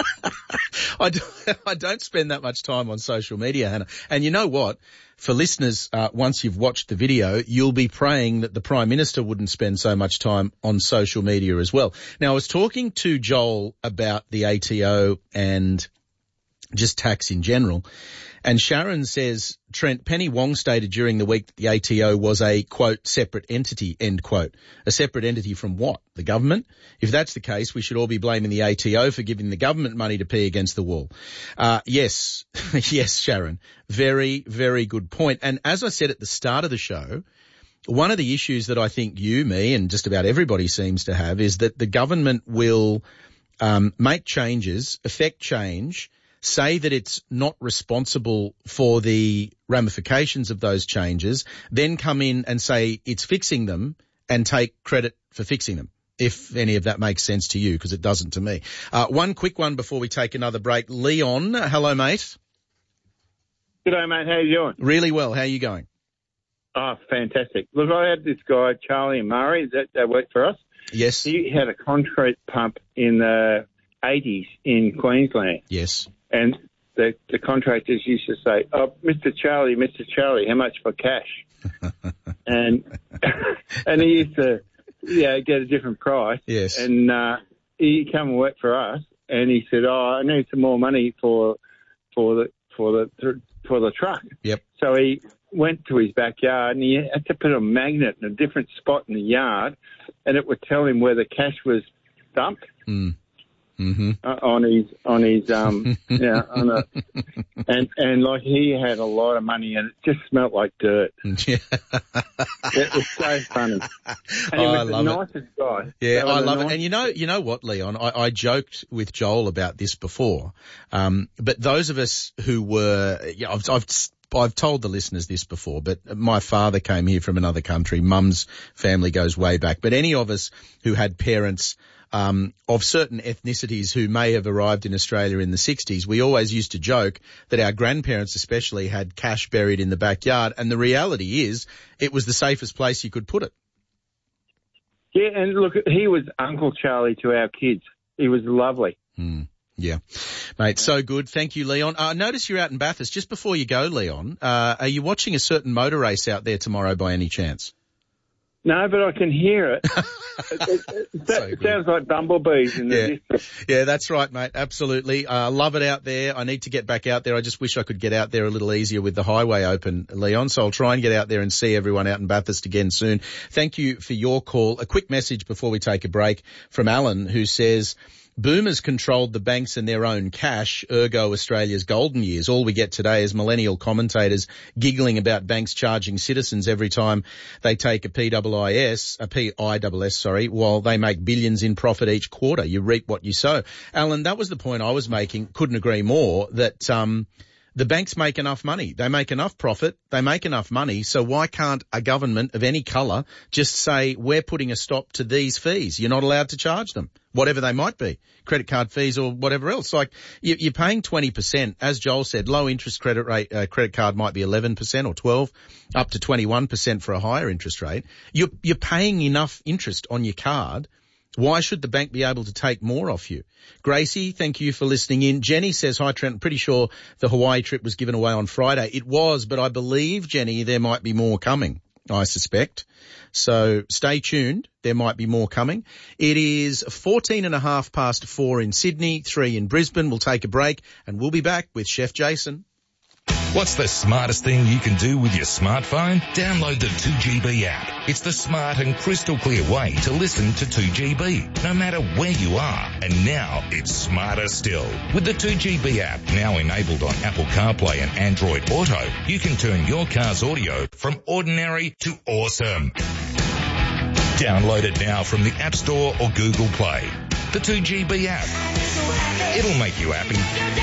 [SPEAKER 2] I, do, I don't spend that much time on social media, Hannah. And you know what? For listeners, uh, once you've watched the video, you'll be praying that the Prime Minister wouldn't spend so much time on social media as well. Now, I was talking to Joel about the A T O and just tax in general, and Sharon says, Trent, Penny Wong stated during the week that the A T O was a, quote, separate entity, end quote. A separate entity from what? The government? If that's the case, we should all be blaming the A T O for giving the government money to pee against the wall. Uh, yes, yes, Sharon. Very, very good point. And as I said at the start of the show, one of the issues that I think you, me, and just about everybody seems to have is that the government will um, make changes, effect change, say that it's not responsible for the ramifications of those changes, then come in and say it's fixing them and take credit for fixing them, if any of that makes sense to you, because it doesn't to me. Uh, one quick one before we take another break. Leon, hello, mate.
[SPEAKER 14] G'day, mate. How you doing?
[SPEAKER 2] Really well. How are you going?
[SPEAKER 14] Oh, fantastic. Look, I had this guy, Charlie Murray, that, that worked for us.
[SPEAKER 2] Yes.
[SPEAKER 14] He had a concrete pump in the eighties in Queensland.
[SPEAKER 2] Yes.
[SPEAKER 14] And the, the contractors used to say, oh, Mister Charlie, Mister Charlie, how much for cash? and and he used to, yeah, get a different price.
[SPEAKER 2] Yes.
[SPEAKER 14] And uh, he came and worked for us, and he said, oh, I need some more money for for the for the for the truck.
[SPEAKER 2] Yep.
[SPEAKER 14] So he went to his backyard, and he had to put a magnet in a different spot in the yard, and it would tell him where the cash was dumped.
[SPEAKER 2] Mm. Mm-hmm.
[SPEAKER 14] Uh, on his, on his, um, yeah, on a, and, and like he had a lot of money and it just smelt like dirt.
[SPEAKER 2] Yeah.
[SPEAKER 14] It was so funny. And he
[SPEAKER 2] oh,
[SPEAKER 14] was
[SPEAKER 2] I
[SPEAKER 14] the
[SPEAKER 2] love
[SPEAKER 14] nicest
[SPEAKER 2] it.
[SPEAKER 14] guy.
[SPEAKER 2] Yeah, I love
[SPEAKER 14] nice
[SPEAKER 2] it. And you know, you know what, Leon, I, I joked with Joel about this before. Um, but those of us who were, yeah, I've, I've, I've told the listeners this before, but my father came here from another country. Mum's family goes way back. But any of us who had parents Um, of certain ethnicities who may have arrived in Australia in the sixties, we always used to joke that our grandparents especially had cash buried in the backyard, and the reality is it was the safest place you could put it.
[SPEAKER 14] Yeah, and look, he was Uncle Charlie to our kids. He was lovely.
[SPEAKER 2] Mm, yeah. Mate, so good. Thank you, Leon. I uh, notice you're out in Bathurst. Just before you go, Leon, uh, are you watching a certain motor race out there tomorrow by any chance?
[SPEAKER 14] No, but I can hear it. it, it, it,
[SPEAKER 2] so
[SPEAKER 14] it sounds like bumblebees in the
[SPEAKER 2] yeah.
[SPEAKER 14] distance.
[SPEAKER 2] Yeah, that's right, mate. Absolutely. I uh, love it out there. I need to get back out there. I just wish I could get out there a little easier with the highway open, Leon. So I'll try and get out there and see everyone out in Bathurst again soon. Thank you for your call. A quick message before we take a break from Alan, who says, Boomers controlled the banks and their own cash, ergo Australia's golden years. All we get today is millennial commentators giggling about banks charging citizens every time they take a P I I S, a P I S S, sorry, while they make billions in profit each quarter. You reap what you sow. Alan, that was the point I was making. Couldn't agree more that, um, the banks make enough money. They make enough profit. They make enough money. So why can't a government of any colour just say, we're putting a stop to these fees? You're not allowed to charge them, whatever they might be, credit card fees or whatever else. Like you, you're paying twenty percent. As Joel said, low interest credit rate, uh, credit card might be eleven percent or twelve, up to twenty-one percent for a higher interest rate. You're, you're paying enough interest on your card. Why should the bank be able to take more off you? Gracie, thank you for listening in. Jenny says, hi Trent, I'm pretty sure the Hawaii trip was given away on Friday. It was, but I believe, Jenny, there might be more coming, I suspect. So stay tuned. There might be more coming. It is fourteen and a half past four in Sydney, three in Brisbane. We'll take a break and we'll be back with Chef Jason.
[SPEAKER 13] What's the smartest thing you can do with your smartphone? Download the two G B app. It's the smart and crystal clear way to listen to two G B, no matter where you are. And now it's smarter still. With the two G B app now enabled on Apple CarPlay and Android Auto, you can turn your car's audio from ordinary to awesome. Download it now from the App Store or Google Play. The two G B app. It'll make you happy.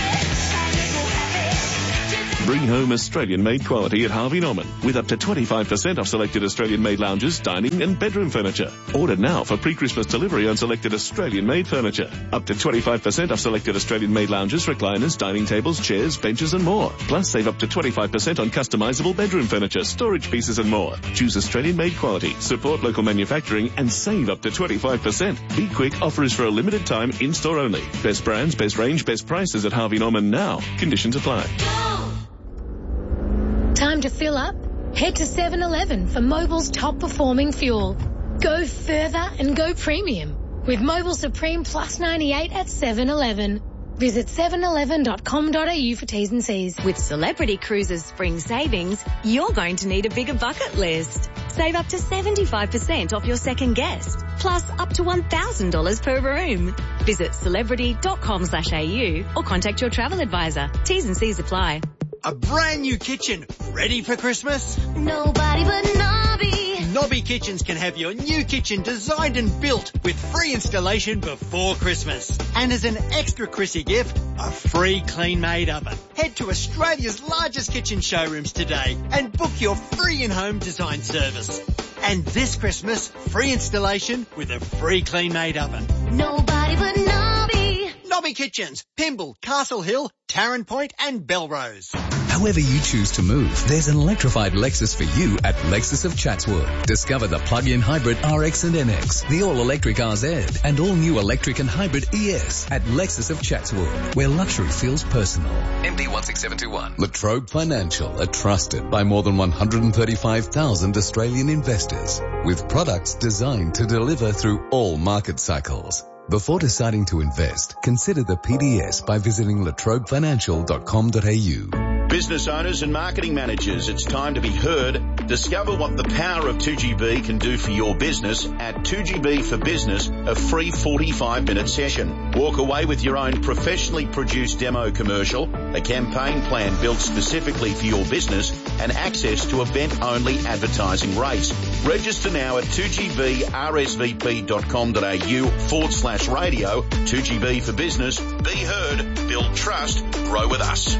[SPEAKER 6] Bring home Australian-made quality at Harvey Norman with up to twenty-five percent off selected Australian-made lounges, dining and bedroom furniture. Order now for pre-Christmas delivery on selected Australian-made furniture. Up to twenty-five percent off selected Australian-made lounges, recliners, dining tables, chairs, benches and more. Plus save up to twenty-five percent on customizable bedroom furniture, storage pieces and more. Choose Australian-made quality, support local manufacturing and save up to twenty-five percent. Be quick, offer is for a limited time, in-store only. Best brands, best range, best prices at Harvey Norman now. Conditions apply.
[SPEAKER 15] Time to fill up? Head to seven eleven for Mobil's top performing fuel. Go further and go premium with Mobil Supreme Plus ninety-eight at seven eleven. Visit seven eleven dot com dot a u for T's and C's.
[SPEAKER 21] With Celebrity Cruises Spring Savings, you're going to need a bigger bucket list. Save up to seventy-five percent off your second guest, plus up to one thousand dollars per room. Visit celebrity dot com slash a u or contact your travel advisor. T's and C's apply.
[SPEAKER 16] A brand new kitchen, ready for Christmas?
[SPEAKER 21] Nobody but Nobby.
[SPEAKER 16] Nobby Kitchens can have your new kitchen designed and built with free installation before Christmas. And as an extra Chrissy gift, a free clean-made oven. Head to Australia's largest kitchen showrooms today and book your free in-home design service. And this Christmas, free installation with a free clean-made oven.
[SPEAKER 21] Nobody but Nobby.
[SPEAKER 16] Nobby Kitchens, Pymble, Castle Hill, Tarrant Point and Belrose.
[SPEAKER 17] However you choose to move, there's an electrified Lexus for you at Lexus of Chatswood. Discover the plug-in hybrid R X and N X, the all-electric R Z, and all-new electric and hybrid E S at Lexus of Chatswood, where luxury feels personal. M D one six seven two one. Latrobe Financial are trusted by more than one hundred thirty-five thousand Australian investors, with products designed to deliver through all market cycles. Before deciding to invest, consider the P D S by visiting latrobe financial dot com dot a u.
[SPEAKER 18] Business owners and marketing managers, it's time to be heard. Discover what the power of two G B can do for your business at two G B for Business, a free forty-five minute session. Walk away with your own professionally produced demo commercial, a campaign plan built specifically for your business, and access to event-only advertising rates. Register now at two G B R S V P dot com dot a u forward slash radio. two G B for Business. Be heard, build trust, grow with us.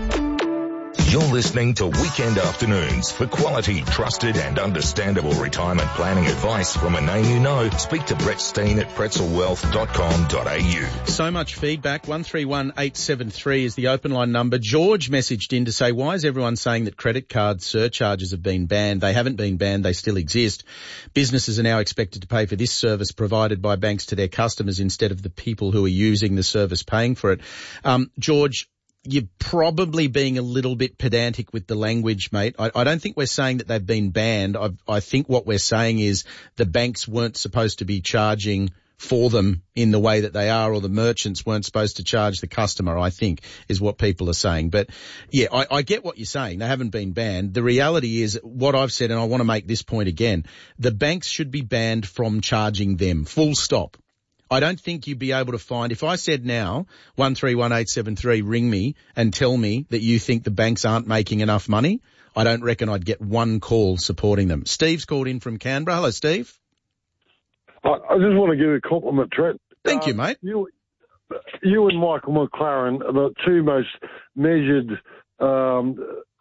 [SPEAKER 13] You're listening to Weekend Afternoons. For quality, trusted and understandable retirement planning advice from a name you know, speak to Brett Steen at pretzel wealth dot com dot a u.
[SPEAKER 2] So much feedback. one three one eight seven three is the open line number. George messaged in to say, why is everyone saying that credit card surcharges have been banned? They haven't been banned. They still exist. Businesses are now expected to pay for this service provided by banks to their customers instead of the people who are using the service paying for it. Um, George, you're probably being a little bit pedantic with the language, mate. I, I don't think we're saying that they've been banned. I, I think what we're saying is the banks weren't supposed to be charging for them in the way that they are, or the merchants weren't supposed to charge the customer, I think, is what people are saying. But yeah, I, I get what you're saying. They haven't been banned. The reality is what I've said, and I want to make this point again, the banks should be banned from charging them, full stop. I don't think you'd be able to find, if I said now, one three one eight seven three, ring me and tell me that you think the banks aren't making enough money, I don't reckon I'd get one call supporting them. Steve's called in from Canberra. Hello, Steve.
[SPEAKER 9] I, I just want to give you a compliment, Trent.
[SPEAKER 2] Thank
[SPEAKER 9] um,
[SPEAKER 2] you, mate.
[SPEAKER 9] You, you and Michael McLaren are the two most measured um,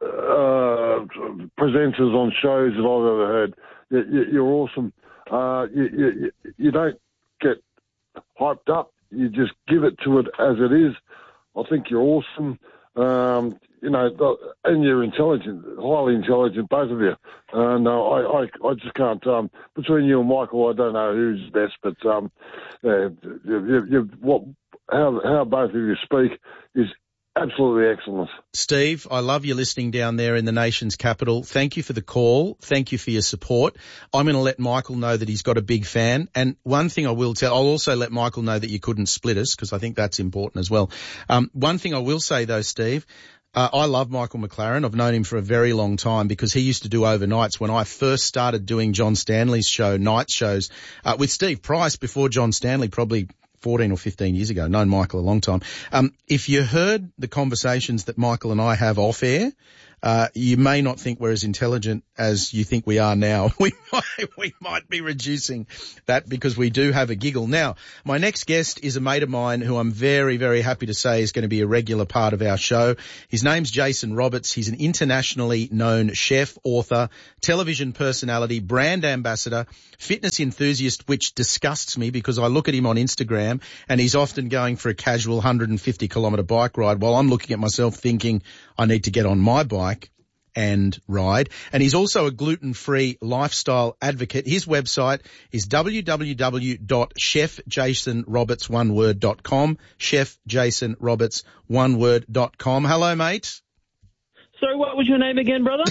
[SPEAKER 9] uh, presenters on shows that I've ever heard. You, you, you're awesome. Uh, you, you, you don't get hyped up. You just give it to it as it is. I think you're awesome. Um, you know, and you're intelligent, highly intelligent, both of you. And uh, I, I, I just can't. Um, between you and Michael, I don't know who's best, but um, uh, you, you, you, what, how, how both of you speak is absolutely excellent.
[SPEAKER 2] Steve, I love you listening down there in the nation's capital. Thank you for the call. Thank you for your support. I'm going to let Michael know that he's got a big fan. And one thing I will tell, I'll also let Michael know that you couldn't split us, because I think that's important as well. Um, one thing I will say though, Steve, Uh, I love Michael McLaren. I've known him for a very long time because he used to do overnights when I first started doing John Stanley's show, night shows, uh, with Steve Price before John Stanley, probably fourteen or fifteen years ago. Known Michael a long time. Um, if you heard the conversations that Michael and I have off air, uh, you may not think we're as intelligent as you think we are now. We might, we might be reducing that because we do have a giggle. Now, my next guest is a mate of mine who I'm very, very happy to say is going to be a regular part of our show. His name's Jason Roberts. He's an internationally known chef, author, television personality, brand ambassador, fitness enthusiast, which disgusts me because I look at him on Instagram and he's often going for a casual one hundred fifty kilometre bike ride while I'm looking at myself thinking I need to get on my bike and ride. And he's also a gluten-free lifestyle advocate. His website is w w w dot chef jason roberts one word dot com, chef jason roberts one word dot com. Hello, mate.
[SPEAKER 10] So what was your name again, brother?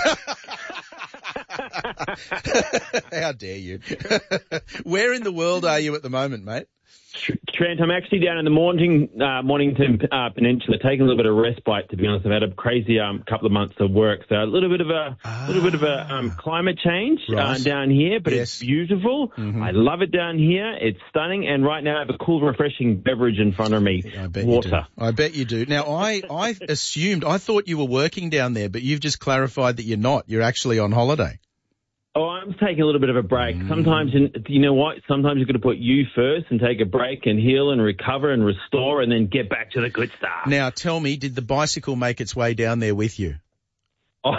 [SPEAKER 2] How dare you? Where in the world are you at the moment, mate?
[SPEAKER 10] Trent, I'm actually down in the Mornington, uh, Mornington uh, Peninsula, taking a little bit of respite. To be honest, I've had a crazy um, couple of months of work, so a little bit of a ah, little bit of a um, climate change right. uh, down here, but yes. It's beautiful. Mm-hmm. I love it down here. It's stunning, and right now I have a cool, refreshing beverage in front of me.
[SPEAKER 2] I bet
[SPEAKER 10] Water.
[SPEAKER 2] You do. I bet you do. Now, I I assumed, I thought you were working down there, but you've just clarified that you're not. You're actually on holiday.
[SPEAKER 10] Oh, I'm taking a little bit of a break. Mm. Sometimes, in, you know what? Sometimes you've got to put you first and take a break and heal and recover and restore and then get back to the good stuff.
[SPEAKER 2] Now, tell me, did the bicycle make its way down there with you?
[SPEAKER 10] Oh,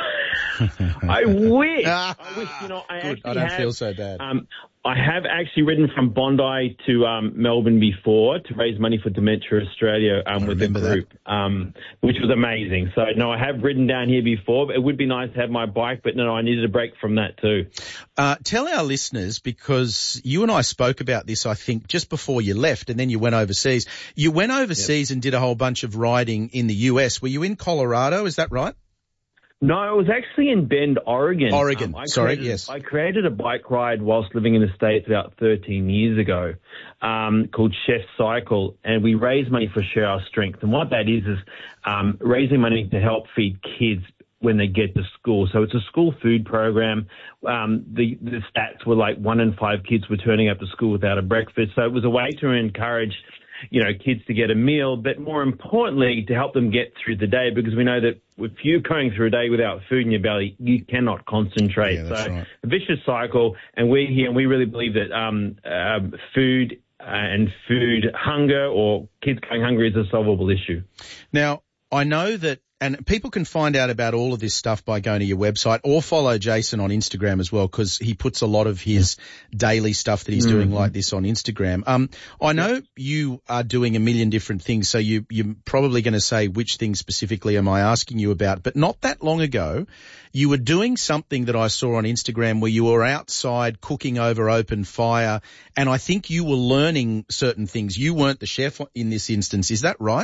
[SPEAKER 10] I wish. I wish, you know, I
[SPEAKER 2] Good.
[SPEAKER 10] actually
[SPEAKER 2] I don't
[SPEAKER 10] have,
[SPEAKER 2] feel so bad.
[SPEAKER 10] Um, I have actually ridden from Bondi to um, Melbourne before to raise money for Dementia Australia um, with the group, um, which was amazing. So, no, I have ridden down here before. But it would be nice to have my bike, but no, I needed a break from that too.
[SPEAKER 2] Uh, tell our listeners, because you and I spoke about this, I think, just before you left, and then you went overseas. You went overseas yep. and did a whole bunch of riding in the U S. Were you in Colorado? Is that right?
[SPEAKER 10] No, I was actually in Bend, Oregon.
[SPEAKER 2] Oregon,
[SPEAKER 10] um,
[SPEAKER 2] sorry,
[SPEAKER 10] created,
[SPEAKER 2] yes.
[SPEAKER 10] I created a bike ride whilst living in the States about thirteen years ago um, called Chef Cycle, and we raise money for Share Our Strength. And what that is is um, raising money to help feed kids when they get to school. So it's a school food program. Um, the, the stats were like one in five kids were turning up to school without a breakfast. So it was a way to encourage you know, kids to get a meal, but more importantly, to help them get through the day, because we know that if you're going through a day without food in your belly, you cannot concentrate.
[SPEAKER 2] Yeah, that's
[SPEAKER 10] so
[SPEAKER 2] right.
[SPEAKER 10] A vicious cycle, and we're here and we really believe that um, uh, food uh, and food hunger or kids going hungry is a solvable issue.
[SPEAKER 2] Now, I know that, and people can find out about all of this stuff by going to your website or follow Jason on Instagram as well, because he puts a lot of his daily stuff that he's mm-hmm. doing like this on Instagram. Um, I know you are doing a million different things, so you, you're probably going to say which things specifically am I asking you about. But not that long ago, you were doing something that I saw on Instagram where you were outside cooking over open fire, and I think you were learning certain things. You weren't the chef in this instance. Is that right?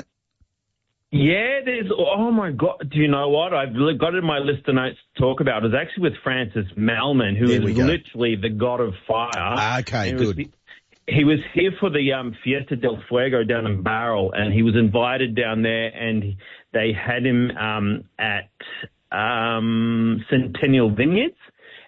[SPEAKER 10] Yeah, there's, oh my God, do you know what? I've got it in my list of notes to talk about. It was actually with Francis Malman, who is literally the god of fire.
[SPEAKER 2] Okay, good.
[SPEAKER 10] Was, he was here for the um, Fiesta del Fuego down in Barrel, and he was invited down there, and they had him um, at um, Centennial Vineyards.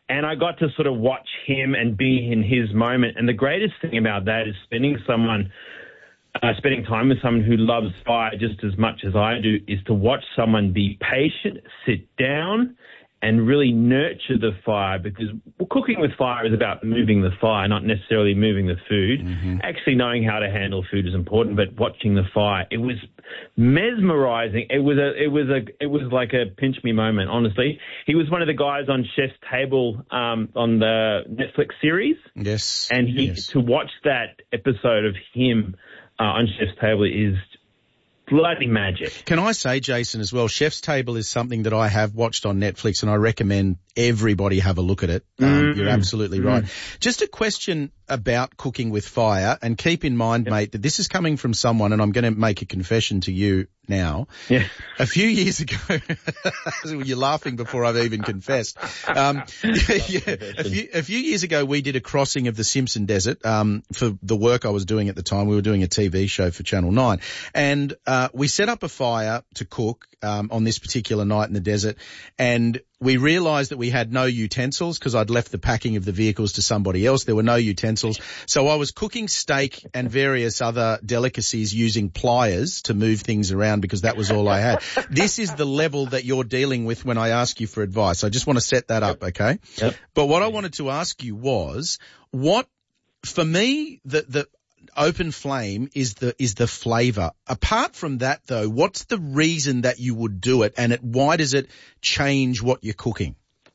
[SPEAKER 10] And I got to sort of watch him and be in his moment. And the greatest thing about that is spending someone, uh, spending time with someone who loves fire just as much as I do, is to watch someone be patient, sit down, and really nurture the fire, because cooking with fire is about moving the fire, not necessarily moving the food. Mm-hmm. Actually knowing how to handle food is important, but watching the fire, it was mesmerizing. It was a, it was a, it was like a pinch me moment, honestly. He was one of the guys on Chef's Table, um, on the Netflix series.
[SPEAKER 2] Yes.
[SPEAKER 10] And he,
[SPEAKER 2] yes.
[SPEAKER 10] to watch that episode of him, uh, on Chef's Table is bloody magic.
[SPEAKER 2] Can I say, Jason, as well, Chef's Table is something that I have watched on Netflix, and I recommend everybody have a look at it. Um,
[SPEAKER 10] mm-hmm.
[SPEAKER 2] You're absolutely
[SPEAKER 10] mm-hmm.
[SPEAKER 2] right. Just a question about cooking with fire, and keep in mind, yep. mate, that this is coming from someone, and I'm going to make a confession to you now.
[SPEAKER 10] Yeah.
[SPEAKER 2] A few years ago, you're laughing before I've even confessed. Um, yeah, a few, a few years ago, we did a crossing of the Simpson Desert um, for the work I was doing at the time. We were doing a T V show for Channel nine, and uh, we set up a fire to cook um, on this particular night in the desert, and we realised that we had no utensils because I'd left the packing of the vehicles to somebody else. There were no utensils. So I was cooking steak and various other delicacies using pliers to move things around because that was all I had. This is the level that you're dealing with when I ask you for advice. I just want to set that up, okay?
[SPEAKER 10] Yep.
[SPEAKER 2] But what I wanted to ask you was, what, for me, the, the, open flame is the is the flavour. Apart from that, though, what's the reason that you would do it, and it, why does it change what you're cooking?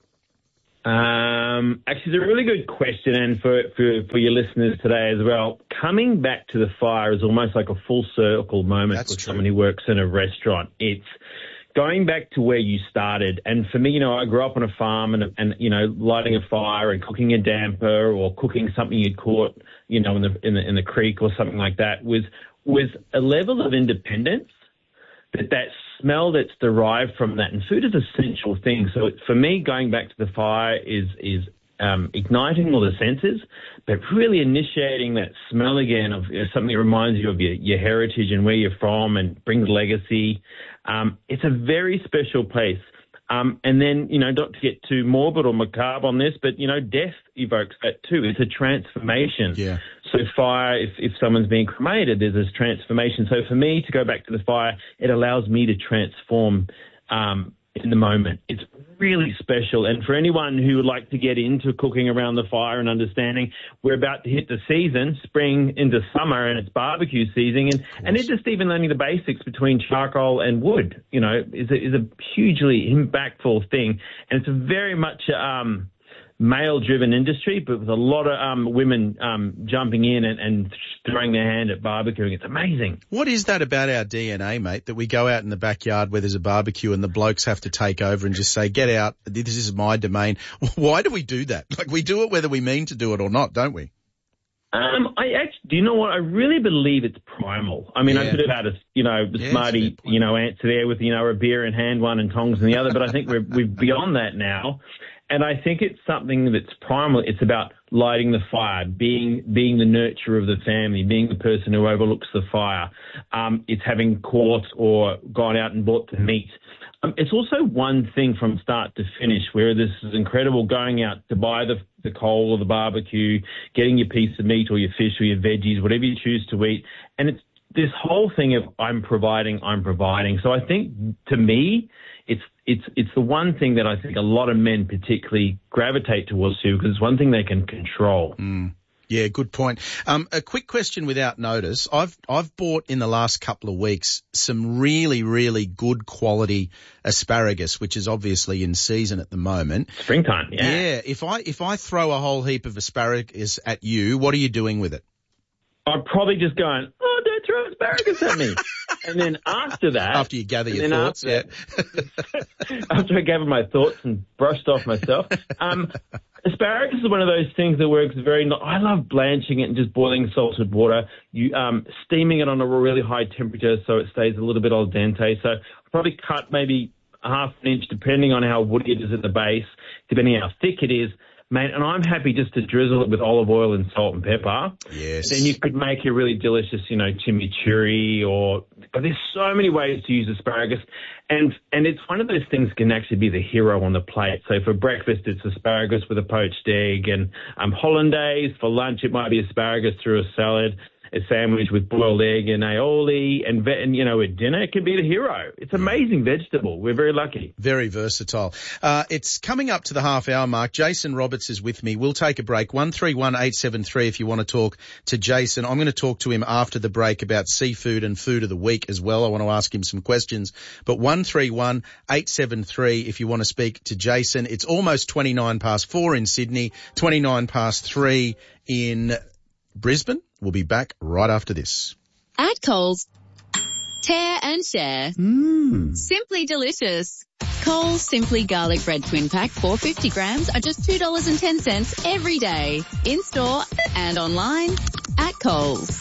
[SPEAKER 10] Um, actually, it's a really good question, and for, for, for your listeners today as well. Coming back to the fire is almost like a full circle moment
[SPEAKER 2] That's
[SPEAKER 10] for
[SPEAKER 2] true.
[SPEAKER 10] someone who works in a restaurant. It's going back to where you started. And for me, you know, I grew up on a farm and, and, you know, lighting a fire and cooking a damper or cooking something you'd caught, you know, in the, in the, in the creek or something like that was, was a level of independence, but that smell that's derived from that. And food is an essential thing. So for me, going back to the fire is, is, um, igniting all the senses, but really initiating that smell again of you know, something that reminds you of your, your heritage and where you're from and brings legacy. Um, it's a very special place. Um, and then, you know, not to get too morbid or macabre on this, but, you know, death evokes that too. It's a transformation.
[SPEAKER 2] Yeah.
[SPEAKER 10] So fire, if, if someone's being cremated, there's this transformation. So for me to go back to the fire, it allows me to transform um, in the moment. It's really special. And for anyone who would like to get into cooking around the fire and understanding, we're about to hit the season, spring into summer, and it's barbecue season. And, and it's just even learning the basics between charcoal and wood, you know, is a, is a hugely impactful thing. And it's a very much um, male-driven industry, but with a lot of um, women um, jumping in and, and throwing their hand at barbecuing. It's amazing.
[SPEAKER 2] What is that about our D N A, mate, that we go out in the backyard where there's a barbecue and the blokes have to take over and just say, get out, this is my domain? Why do we do that? Like, we do it whether we mean to do it or not, don't we?
[SPEAKER 10] Um, I actually, do you know what? I really believe it's primal. I mean,
[SPEAKER 2] Yeah.
[SPEAKER 10] I could have had a, you know, the
[SPEAKER 2] Yeah,
[SPEAKER 10] smarty,
[SPEAKER 2] that's a good point.
[SPEAKER 10] you know, answer there with, you know, a beer in hand one and tongs in the other, but I think we're, we're beyond that now. And I think it's something that's primal. It's about lighting the fire, being being the nurturer of the family, being the person who overlooks the fire. Um, it's having caught or gone out and bought the meat. Um, it's also one thing from start to finish, where this is incredible going out to buy the, the coal or the barbecue, getting your piece of meat or your fish or your veggies, whatever you choose to eat. And it's this whole thing of I'm providing, I'm providing. So I think, to me, it's it's it's the one thing that I think a lot of men particularly gravitate towards too, because it's one thing they can control.
[SPEAKER 2] Mm. Yeah, good point. Um, a quick question without notice. I've I've bought in the last couple of weeks some really, really good quality asparagus, which is obviously in season at the moment.
[SPEAKER 10] Springtime, yeah.
[SPEAKER 2] Yeah. If I if I throw a whole heap of asparagus at you, what are you doing with it?
[SPEAKER 10] I'm probably just going, oh, don't throw asparagus at me. And then after that...
[SPEAKER 2] After you gather your
[SPEAKER 10] then
[SPEAKER 2] thoughts, yeah.
[SPEAKER 10] After, after I gathered my thoughts and brushed off myself, um, asparagus is one of those things that works very... I love blanching it and just boiling salted water, you um, steaming it on a really high temperature so it stays a little bit al dente. So I'll probably cut maybe a half an inch, depending on how woody it is at the base, depending on how thick it is. mate, and I'm happy just to drizzle it with olive oil and salt and pepper.
[SPEAKER 2] Yes.
[SPEAKER 10] Then you could make a really delicious, you know, chimichurri or, but there's so many ways to use asparagus. And, and it's one of those things that can actually be the hero on the plate. So for breakfast, it's asparagus with a poached egg, and um, hollandaise. For lunch, it might be asparagus through a salad. A sandwich with boiled egg and aioli, and, and you know, at dinner, it can be the hero. It's an amazing vegetable. We're very lucky.
[SPEAKER 2] Very versatile. Uh, it's coming up to the half hour mark. Jason Roberts is with me. We'll take a break. one three one eight seven three if you want to talk to Jason. I'm going to talk to him after the break about seafood and food of the week as well. I want to ask him some questions. But one three one eight seven three if you want to speak to Jason. It's almost twenty-nine past four in Sydney, twenty-nine past three in Brisbane. We'll be back right after this.
[SPEAKER 4] At Coles, tear and share.
[SPEAKER 2] Mmm.
[SPEAKER 4] Simply delicious. Coles Simply Garlic Bread Twin Pack four hundred fifty grams are just two dollars and ten cents every day. In-store and online at Coles.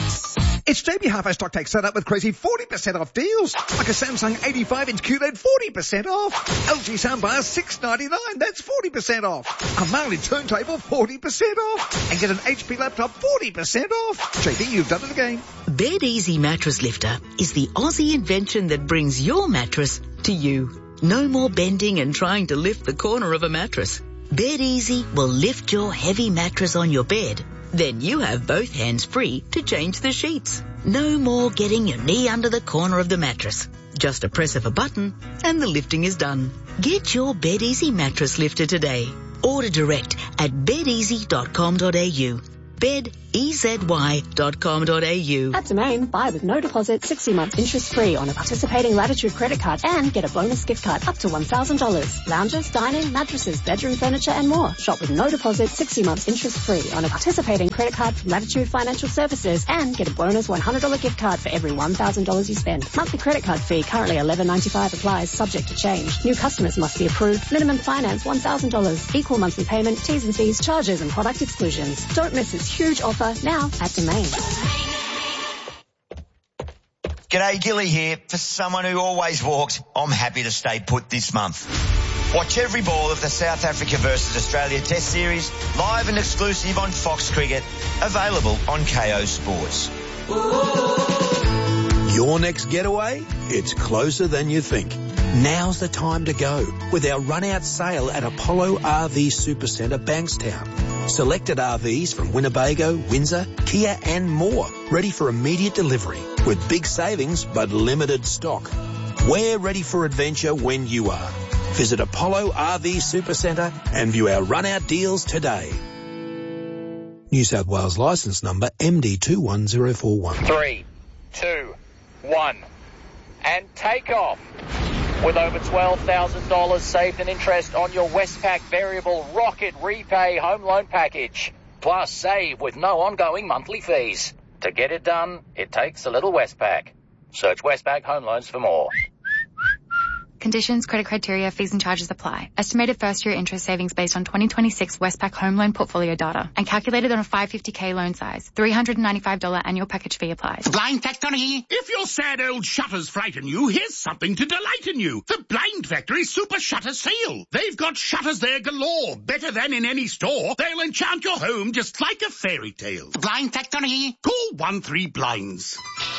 [SPEAKER 5] It's J B Hi-Fi Stock Take set up with crazy forty percent off deals. Like a Samsung eighty-five inch Q L E D, forty percent off. L G soundbar, six ninety-nine, that's forty percent off. A Marley turntable, forty percent off. And get an H P laptop, forty percent off. J B, you've done it again.
[SPEAKER 19] Bed Easy Mattress Lifter is the Aussie invention that brings your mattress to you. No more bending and trying to lift the corner of a mattress. Bed Easy will lift your heavy mattress on your bed. Then you have both hands free to change the sheets. No more getting your knee under the corner of the mattress. Just a press of a button and the lifting is done. Get your Bed Easy mattress lifter today. Order direct at bed easy dot com dot a u. bed easy dot com dot a u.
[SPEAKER 20] At Domain, buy with no deposit, sixty months interest free on a participating Latitude credit card and get a bonus gift card up to one thousand dollars. Lounges, dining, mattresses, bedroom furniture and more. Shop with no deposit, sixty months interest free on a participating credit card from Latitude Financial Services and get a bonus one hundred dollars gift card for every one thousand dollars you spend. Monthly credit card fee currently eleven ninety-five applies, subject to change. New customers must be approved. Minimum finance one thousand dollars. Equal monthly payment, T's and C's, charges and product exclusions. Don't miss this huge offer now at Domain.
[SPEAKER 22] G'day, Gilly here. For someone who always walks, I'm happy to stay put this month. Watch every ball of the South Africa versus Australia Test Series, live and exclusive on Fox Cricket, available on K O Sports.
[SPEAKER 23] Your next getaway? It's closer than you think. Now's the time to go with our run-out sale at Apollo R V Supercentre, Bankstown. Selected R Vs from Winnebago, Windsor, Kia and more, ready for immediate delivery with big savings but limited stock. We're ready for adventure when you are. Visit Apollo R V Supercentre and view our run-out deals today. New South Wales licence number M D two one zero four one.
[SPEAKER 27] Three, two, one, and take off. With over twelve thousand dollars saved in interest on your Westpac Variable Rocket Repay Home Loan Package. Plus save with no ongoing monthly fees. To get it done, it takes a little Westpac. Search Westpac Home Loans for more.
[SPEAKER 28] Conditions, credit criteria, fees and charges apply. Estimated first-year interest savings based on twenty twenty-six Westpac home loan portfolio data and calculated on a five hundred fifty thousand loan size. three hundred ninety-five dollars annual package fee applies.
[SPEAKER 29] The Blind Factory. If your sad old shutters frighten you, here's something to delight in you. The Blind Factory Super Shutter Sale. They've got shutters there galore, better than in any store. They'll enchant your home just like a fairy tale. The Blind Factory. Call one three blinds.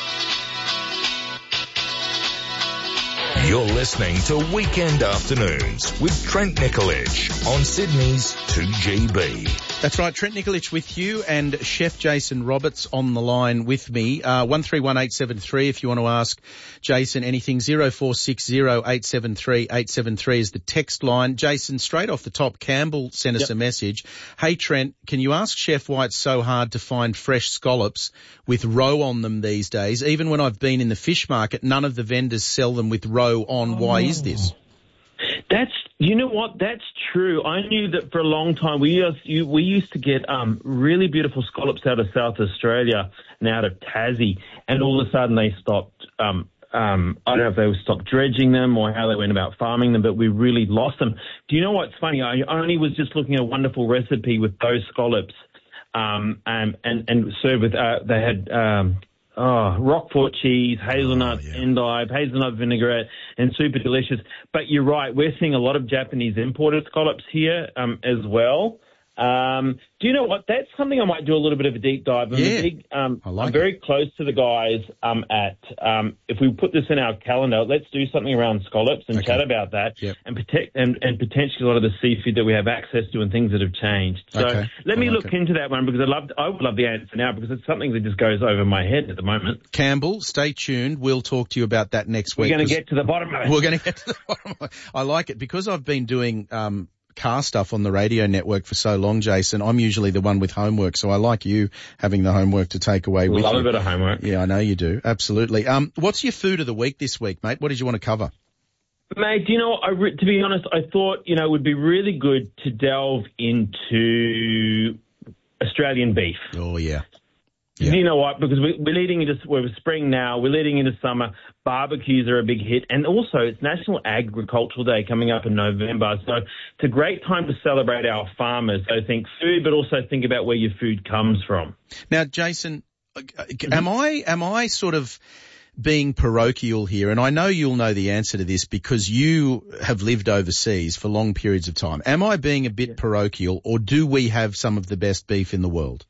[SPEAKER 13] You're listening to Weekend Afternoons with Trent Nicolich on Sydney's two G B.
[SPEAKER 2] That's right, Trent Nicolich with you and Chef Jason Roberts on the line with me. Uh, one three one eight seven three if you want to ask Jason anything. zero four six zero eight seven three eight seven three is the text line. Jason, straight off the top, Campbell sent us yep. a message. Hey Trent, can you ask Chef why it's so hard to find fresh scallops with roe on them these days? Even when I've been in the fish market, none of the vendors sell them with roe on. Why is this?
[SPEAKER 10] That's, you know what, that's true. I knew that for a long time. We used, we used to get um, really beautiful scallops out of South Australia and out of Tassie, and all of a sudden they stopped, um, um, I don't know if they stopped dredging them or how they went about farming them, but we really lost them. Do you know what's funny? I only was just looking at a wonderful recipe with those scallops um, and, and, and served with, uh, they had... Um, Oh, Roquefort cheese, hazelnut oh, yeah. endive, hazelnut vinaigrette, and super delicious. But you're right, we're seeing a lot of Japanese imported scallops here um, as well. Um, do you know what? That's something I might do a little bit of a deep dive. I'm,
[SPEAKER 2] yeah.
[SPEAKER 10] a big, um,
[SPEAKER 2] I like
[SPEAKER 10] I'm very
[SPEAKER 2] it.
[SPEAKER 10] close to the guys um, at, um, if we put this in our calendar, let's do something around scallops and okay. chat about that
[SPEAKER 2] yep.
[SPEAKER 10] and, protect, and, and potentially a lot of the seafood that we have access to and things that have changed. So
[SPEAKER 2] okay.
[SPEAKER 10] let me
[SPEAKER 2] like
[SPEAKER 10] look
[SPEAKER 2] it.
[SPEAKER 10] into that one because I love, I would love the answer now because it's something that just goes over my head at the moment.
[SPEAKER 2] Campbell, stay tuned. We'll talk to you about that next week.
[SPEAKER 10] We're going to get to the bottom of it.
[SPEAKER 2] We're going to get to the bottom of it. I like it because I've been doing um, car stuff on the radio network for so long, Jason. I'm usually the one with homework, so I like you having the homework to take away with you.
[SPEAKER 10] Love a bit of homework.
[SPEAKER 2] Yeah, I know you do. Absolutely. Um, what's your food of the week this week, mate? What did you want to cover?
[SPEAKER 10] Mate, do you know, I re- to be honest, I thought, you know, it would be really good to delve into Australian beef.
[SPEAKER 2] Oh, yeah. Yeah.
[SPEAKER 10] You know what? Because we, we're leading into we're spring now. We're leading into summer. Barbecues are a big hit, and also it's National Agricultural Day coming up in November. So it's a great time to celebrate our farmers. So think food, but also think about where your food comes from.
[SPEAKER 2] Now, Jason, am I am I sort of being parochial here? And I know you'll know the answer to this because you have lived overseas for long periods of time. Am I being a bit yeah. parochial, or do we have some of the best beef in the world?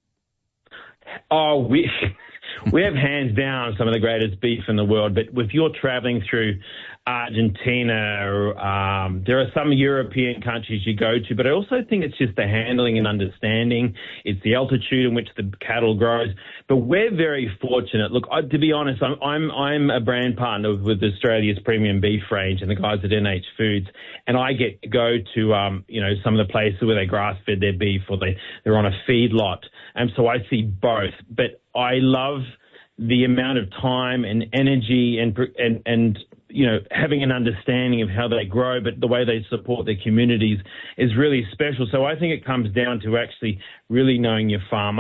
[SPEAKER 10] Oh, we we have hands down some of the greatest beef in the world. But if you're traveling through Argentina, um, there are some European countries you go to. But I also think it's just the handling and understanding. It's the altitude in which the cattle grows. But we're very fortunate. Look, I, to be honest, I'm, I'm I'm a brand partner with Australia's premium beef range and the guys at N H Foods, and I get to go to um, you know some of the places where they grass fed their beef or they they're on a feed lot. And so I see both, but I love the amount of time and energy and, and, and, you know, having an understanding of how they grow, but the way they support their communities is really special. So I think it comes down to actually really knowing your farmer.